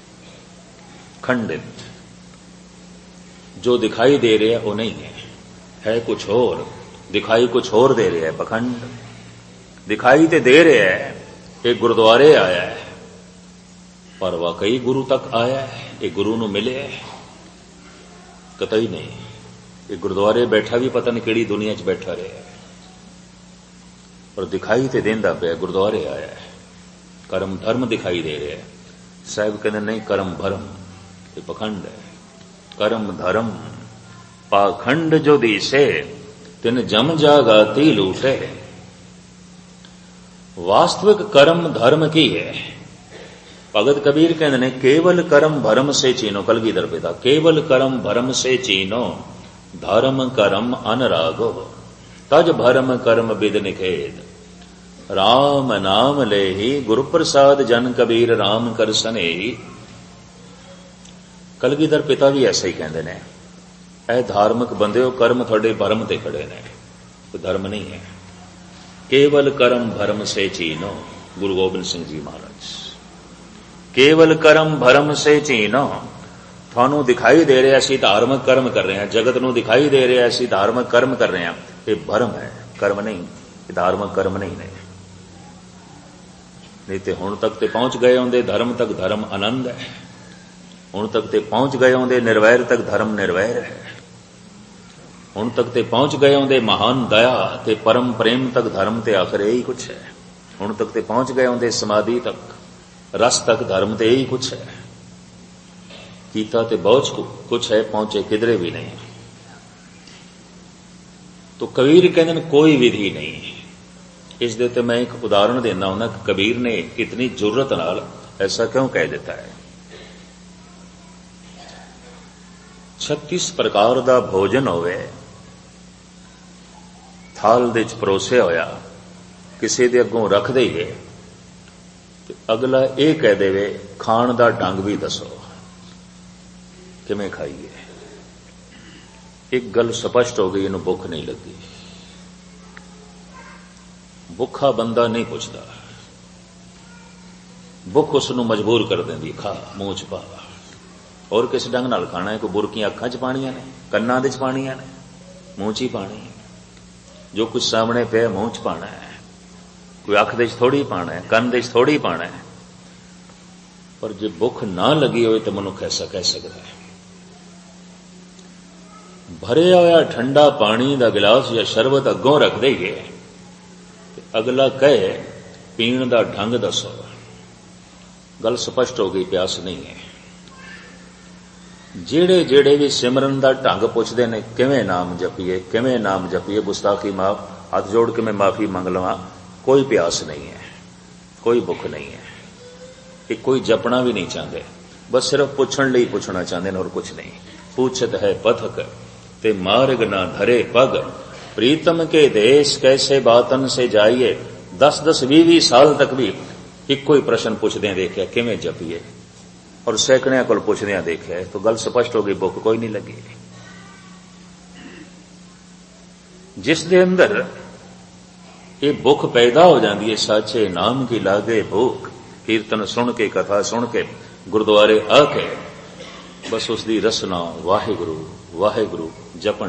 ਖੰਡਿਤ, ਜੋ ਦਿਖਾਈ ਦੇ ਰਿਹਾ ਉਹ ਨਹੀਂ ਹੈ, ਹੈ ਕੁਛ ਹੋਰ, ਦਿਖਾਈ ਕੁਛ ਹੋਰ ਦੇ ਰਿਹਾ ਹੈ, ਪਖੰਡ। ਦਿਖਾਈ ਤੇ ਦੇ ਰਿਹਾ ਹੈ ਇਹ ਗੁਰਦੁਆਰੇ ਆਇਆ ਹੈ, ਪਰ ਵਾਕਈ ਗੁਰੂ ਤੱਕ ਆਇਆ ਹੈ, ਇਹ ਗੁਰੂ ਨੂੰ ਮਿਲਿਆ ਹੈ? ਕਤਈ ਨਹੀਂ। ਇਹ ਗੁਰਦੁਆਰੇ ਬੈਠਾ ਵੀ ਪਤਾ ਨਹੀਂ ਕਿਹੜੀ ਦੁਨੀਆ 'ਚ ਬੈਠਾ ਰਿਹਾ ਹੈ, ਪਰ ਦਿਖਾਈ ਤੇ ਦਿੰਦਾ ਪਿਆ ਗੁਰਦੁਆਰੇ ਆਇਆ ਹੈ। ਕਰਮ ਧਰਮ ਦਿਖਾਈ ਦੇ ਰਿਹਾ ਹੈ। ਸਾਹਿਬ ਕਹਿੰਦੇ ਨਹੀਂ, ਕਰਮ ਭਰਮ, ਇਹ ਪਖੰਡ ਹੈ। ਕਰਮ ਧਰਮ ਪਾਖੰਡ ਜੋ ਦੀਸੇ, ਤਿਨ ਜਮ ਜਾਗਾਤੀ ਲੂਟੇ। ਵਾਸਤਵਿਕ ਕਰਮ ਧਰਮ ਕੀ ਹੈ? ਭਗਤ ਕਬੀਰ ਕਹਿੰਦੇ ਨੇ ਕੇਵਲ ਕਰਮ ਭਰਮ ਸੇ ਚੀਨੋ। ਕਲਗੀਧਰ ਪਿਤਾ, ਕੇਵਲ ਕਰਮ ਭਰਮ ਸੇ ਚੀਨੋ, ਧਰਮ ਕਰਮ ਅਨਰਾਗੋ, ਤਜ ਭਰਮ ਕਰਮ ਬਿਦ ਨਿਖੇਦ। ਰਾਮ ਨਾਮ ਲੇਹੀ ਗੁਰ ਪ੍ਰਸਾਦ ਜਨ ਕਬੀਰ, ਰਾਮ ਕਰ ਸਨੇਹੀ। ਕਲਗੀਧਰ ਪਿਤਾ ਵੀ ਐਸਾ ਹੀ ਕਹਿੰਦੇ ਨੇ, ਇਹ ਧਾਰਮਿਕ ਬੰਦੇ ਹੋ, ਕਰਮ ਤੁਹਾਡੇ ਭਰਮ ਤੇ ਖੜੇ ਨੇ, ਕੋਈ ਧਰਮ ਨਹੀਂ ਹੈ। ਕੇਵਲ ਕਰਮ ਭਰਮ ਸੇ ਚੀਨੋ, ਗੁਰੂ ਗੋਬਿੰਦ ਸਿੰਘ ਜੀ ਮਹਾਰਾਜ। ਕੇਵਲ ਕਰਮ ਭਰਮ ਸੇ ਚੀਨੋ। ਤੁਹਾਨੂੰ ਦਿਖਾਈ ਦੇ ਰਿਹਾ ਅਸੀਂ ਧਾਰਮਿਕ ਕਰਮ ਕਰ ਰਹੇ ਹਾਂ, ਜਗਤ ਨੂੰ ਦਿਖਾਈ ਦੇ ਰਿਹਾ ਅਸੀਂ ਧਾਰਮਿਕ ਕਰਮ ਕਰ ਰਹੇ ਹਾਂ, ਇਹ ਭਰਮ ਹੈ, ਕਰਮ ਨਹੀਂ। ਇਹ ਧਾਰਮਿਕ ਕਰਮ ਨਹੀਂ ਨੇ। ਨਹੀਂ ਤੇ ਹੁਣ ਤੱਕ ਤੇ ਪਹੁੰਚ ਗਏ ਹੁੰਦੇ ਧਰਮ ਤੱਕ, ਧਰਮ ਆਨੰਦ ਹੈ। ਹੁਣ ਤੱਕ ਤੇ ਪਹੁੰਚ ਗਏ ਹੁੰਦੇ ਨਿਰਵੈਰ ਤੱਕ, ਧਰਮ ਨਿਰਵੈਰ ਹੈ। ਹੁਣ ਤੱਕ ਤੇ ਪਹੁੰਚ ਗਏ ਹੁੰਦੇ ਮਹਾਨ ਦਇਆ ਤੇ ਪਰਮ ਪ੍ਰੇਮ ਤੱਕ, ਧਰਮ ਤੇ ਆਖਰ ਇਹੀ ਕੁਛ ਹੈ। ਹੁਣ ਤੱਕ ਤੇ ਪਹੁੰਚ ਗਏ ਹੁੰਦੇ ਸਮਾਧੀ ਤੱਕ, ਰਸ ਤੱਕ, ਧਰਮ ਤੇ ਇਹੀ ਕੁਛ ਹੈ। ਕੀਤਾ ਤੇ ਬਹੁਤ ਕੁਛ ਹੈ, ਪਹੁੰਚੇ ਕਿਧਰੇ ਵੀ ਨਹੀਂ। ਤੋ ਕਬੀਰ ਕਹਿੰਦੇ ਨੇ ਕੋਈ ਵਿਧੀ ਨਹੀਂ। ਇਸ ਦੇ ਤੇ ਮੈਂ ਇੱਕ ਉਦਾਹਰਣ ਦੇਣਾ ਹੁੰਦਾ ਕਿ ਕਬੀਰ ਨੇ ਇਤਨੀ ਜ਼ੁਰਤ ਨਾਲ ਐਸਾ ਕਿਉਂ ਕਹਿ ਦਿੱਤਾ ਹੈ। ਛੱਤੀ ਪ੍ਰਕਾਰ ਦਾ ਭੋਜਨ ਹੋਵੇ, ਥਾਲ ਦੇ ਚ ਪਰੋਸਿਆ ਹੋਇਆ, ਕਿਸੇ ਦੇ ਅੱਗੋਂ ਰੱਖ ਦਈਏ ਤੇ ਅਗਲਾ ਇਹ ਕਹਿ ਦੇਵੇ ਖਾਣ ਦਾ ਢੰਗ ਵੀ ਦੱਸੋ, ਕਿਵੇਂ ਖਾਈਏ। ਇੱਕ ਗੱਲ ਸਪਸ਼ਟ ਹੋ ਗਈ, ਇਹਨੂੰ ਭੁੱਖ ਨਹੀਂ ਲੱਗੀ। ਭੁੱਖਾ ਬੰਦਾ ਨਹੀਂ ਪੁੱਛਦਾ, ਭੁੱਖ ਉਸ ਨੂੰ ਮਜਬੂਰ ਕਰ ਦਿੰਦੀ, ਖਾ, ਮੂੰਹ ਚ ਪਾ। ਹੋਰ ਕਿਸ ਢੰਗ ਨਾਲ ਖਾਣਾ ਹੈ? ਕੋਈ ਬੁਰਕੀਆਂ ਅੱਖਾਂ ਚ ਪਾਣੀਆਂ ਨੇ, ਕੰਨਾਂ ਦੇ ਚ ਪਾਣੀਆਂ ਨੇ, ਮੂੰਹ ਚ ਹੀ ਪਾਣੀ ਹੈ। ਜੋ ਕੁਝ ਸਾਹਮਣੇ ਪਿਆ ਮੂੰਹ ਚ ਪਾਣਾ ਹੈ। ਕੋਈ ਅੱਖ ਦੇ ਚ ਥੋੜੀ ਪਾਣਾ ਹੈ, ਕੰਨ ਦੇ ਚ ਥੋੜੀ ਪਾਣਾ ਹੈ। ਪਰ ਜੇ ਭੁੱਖ ਨਾ ਲੱਗੀ ਹੋਵੇ ਤਾਂ ਮਨੁੱਖ ਐਸਾ ਕਹਿ ਸਕਦਾ ਹੈ। ਭਰਿਆ ਹੋਇਆ ਠੰਡਾ ਪਾਣੀ ਦਾ ਗਿਲਾਸ ਜਾਂ ਸ਼ਰਬਤ ਅੱਗੋਂ ਰੱਖ ਦੇਈਏ ਤੇ ਅਗਲਾ ਕਹੇ ਪੀਣ ਦਾ ਢੰਗ ਦੱਸੋ, ਗੱਲ ਸਪਸ਼ਟ ਹੋ ਗਈ, ਪਿਆਸ ਨਹੀਂ ਹੈ। ਜਿਹੜੇ ਜਿਹੜੇ ਵੀ ਸਿਮਰਨ ਦਾ ਢੰਗ ਪੁੱਛਦੇ ਨੇ, ਕਿਵੇਂ ਨਾਮ ਜਪੀਏ, ਕਿਵੇਂ ਨਾਮ ਜਪੀਏ, ਗੁਸਤਾਖੀ ਮਾਫ, ਹੱਥ ਜੋੜ ਕੇ ਮੈਂ ਮਾਫੀ ਮੰਗ ਲਵਾਂ, ਕੋਈ ਪਿਆਸ ਨਹੀਂ ਹੈ, ਕੋਈ ਭੁੱਖ ਨਹੀਂ ਹੈ। ਇਹ ਕੋਈ ਜਪਣਾ ਵੀ ਨਹੀਂ ਚਾਹੁੰਦੇ, ਬਸ ਸਿਰਫ ਪੁੱਛਣ ਲਈ ਪੁੱਛਣਾ ਚਾਹੁੰਦੇ ਨੇ, ਹੋਰ ਕੁਝ ਨਹੀਂ। ਪੁੱਛਤ ਹੈ ਪਥਕ ਤੇ ਮਾਰਗ ਨਾ ਧਰੇ ਪਗ, ਪ੍ਰੀਤਮ ਕੇ ਦੇਸ਼ ਕੈਸੇ ਬਾਤਨ ਸੇ ਜਾਈਏ। ਦਸ ਦਸ ਵੀਹ ਵੀਹ ਸਾਲ ਤੱਕ ਵੀ ਇੱਕੋ ਹੀ ਪ੍ਰਸ਼ਨ ਪੁੱਛਦਿਆਂ ਦੇਖਿਆ, ਕਿਵੇਂ ਜਪੀਏ, ਔਰ ਸੈਂਕੜਿਆਂ ਕੋਲ ਪੁੱਛਦਿਆਂ ਦੇਖਿਆ, ਤਾਂ ਗੱਲ ਸਪਸ਼ਟ ਹੋ ਗਈ, ਭੁੱਖ ਕੋਈ ਨਹੀਂ ਲੱਗੀ। ਜਿਸ ਦੇ ਅੰਦਰ ਇਹ ਭੁੱਖ ਪੈਦਾ ਹੋ ਜਾਂਦੀ ਹੈ, ਸਾਚੇ ਨਾਮ ਕੀ ਲਾਗੇ ਭੁੱਖ, ਕੀਰਤਨ ਸੁਣ ਕੇ, ਕਥਾ ਸੁਣ ਕੇ, ਗੁਰਦੁਆਰੇ ਆ ਕੇ ਬਸ ਉਸ ਦੀ ਰਸਨਾ ਵਾਹਿਗੁਰੂ ਵਾਹਿਗੁਰੂ ਜਪਣ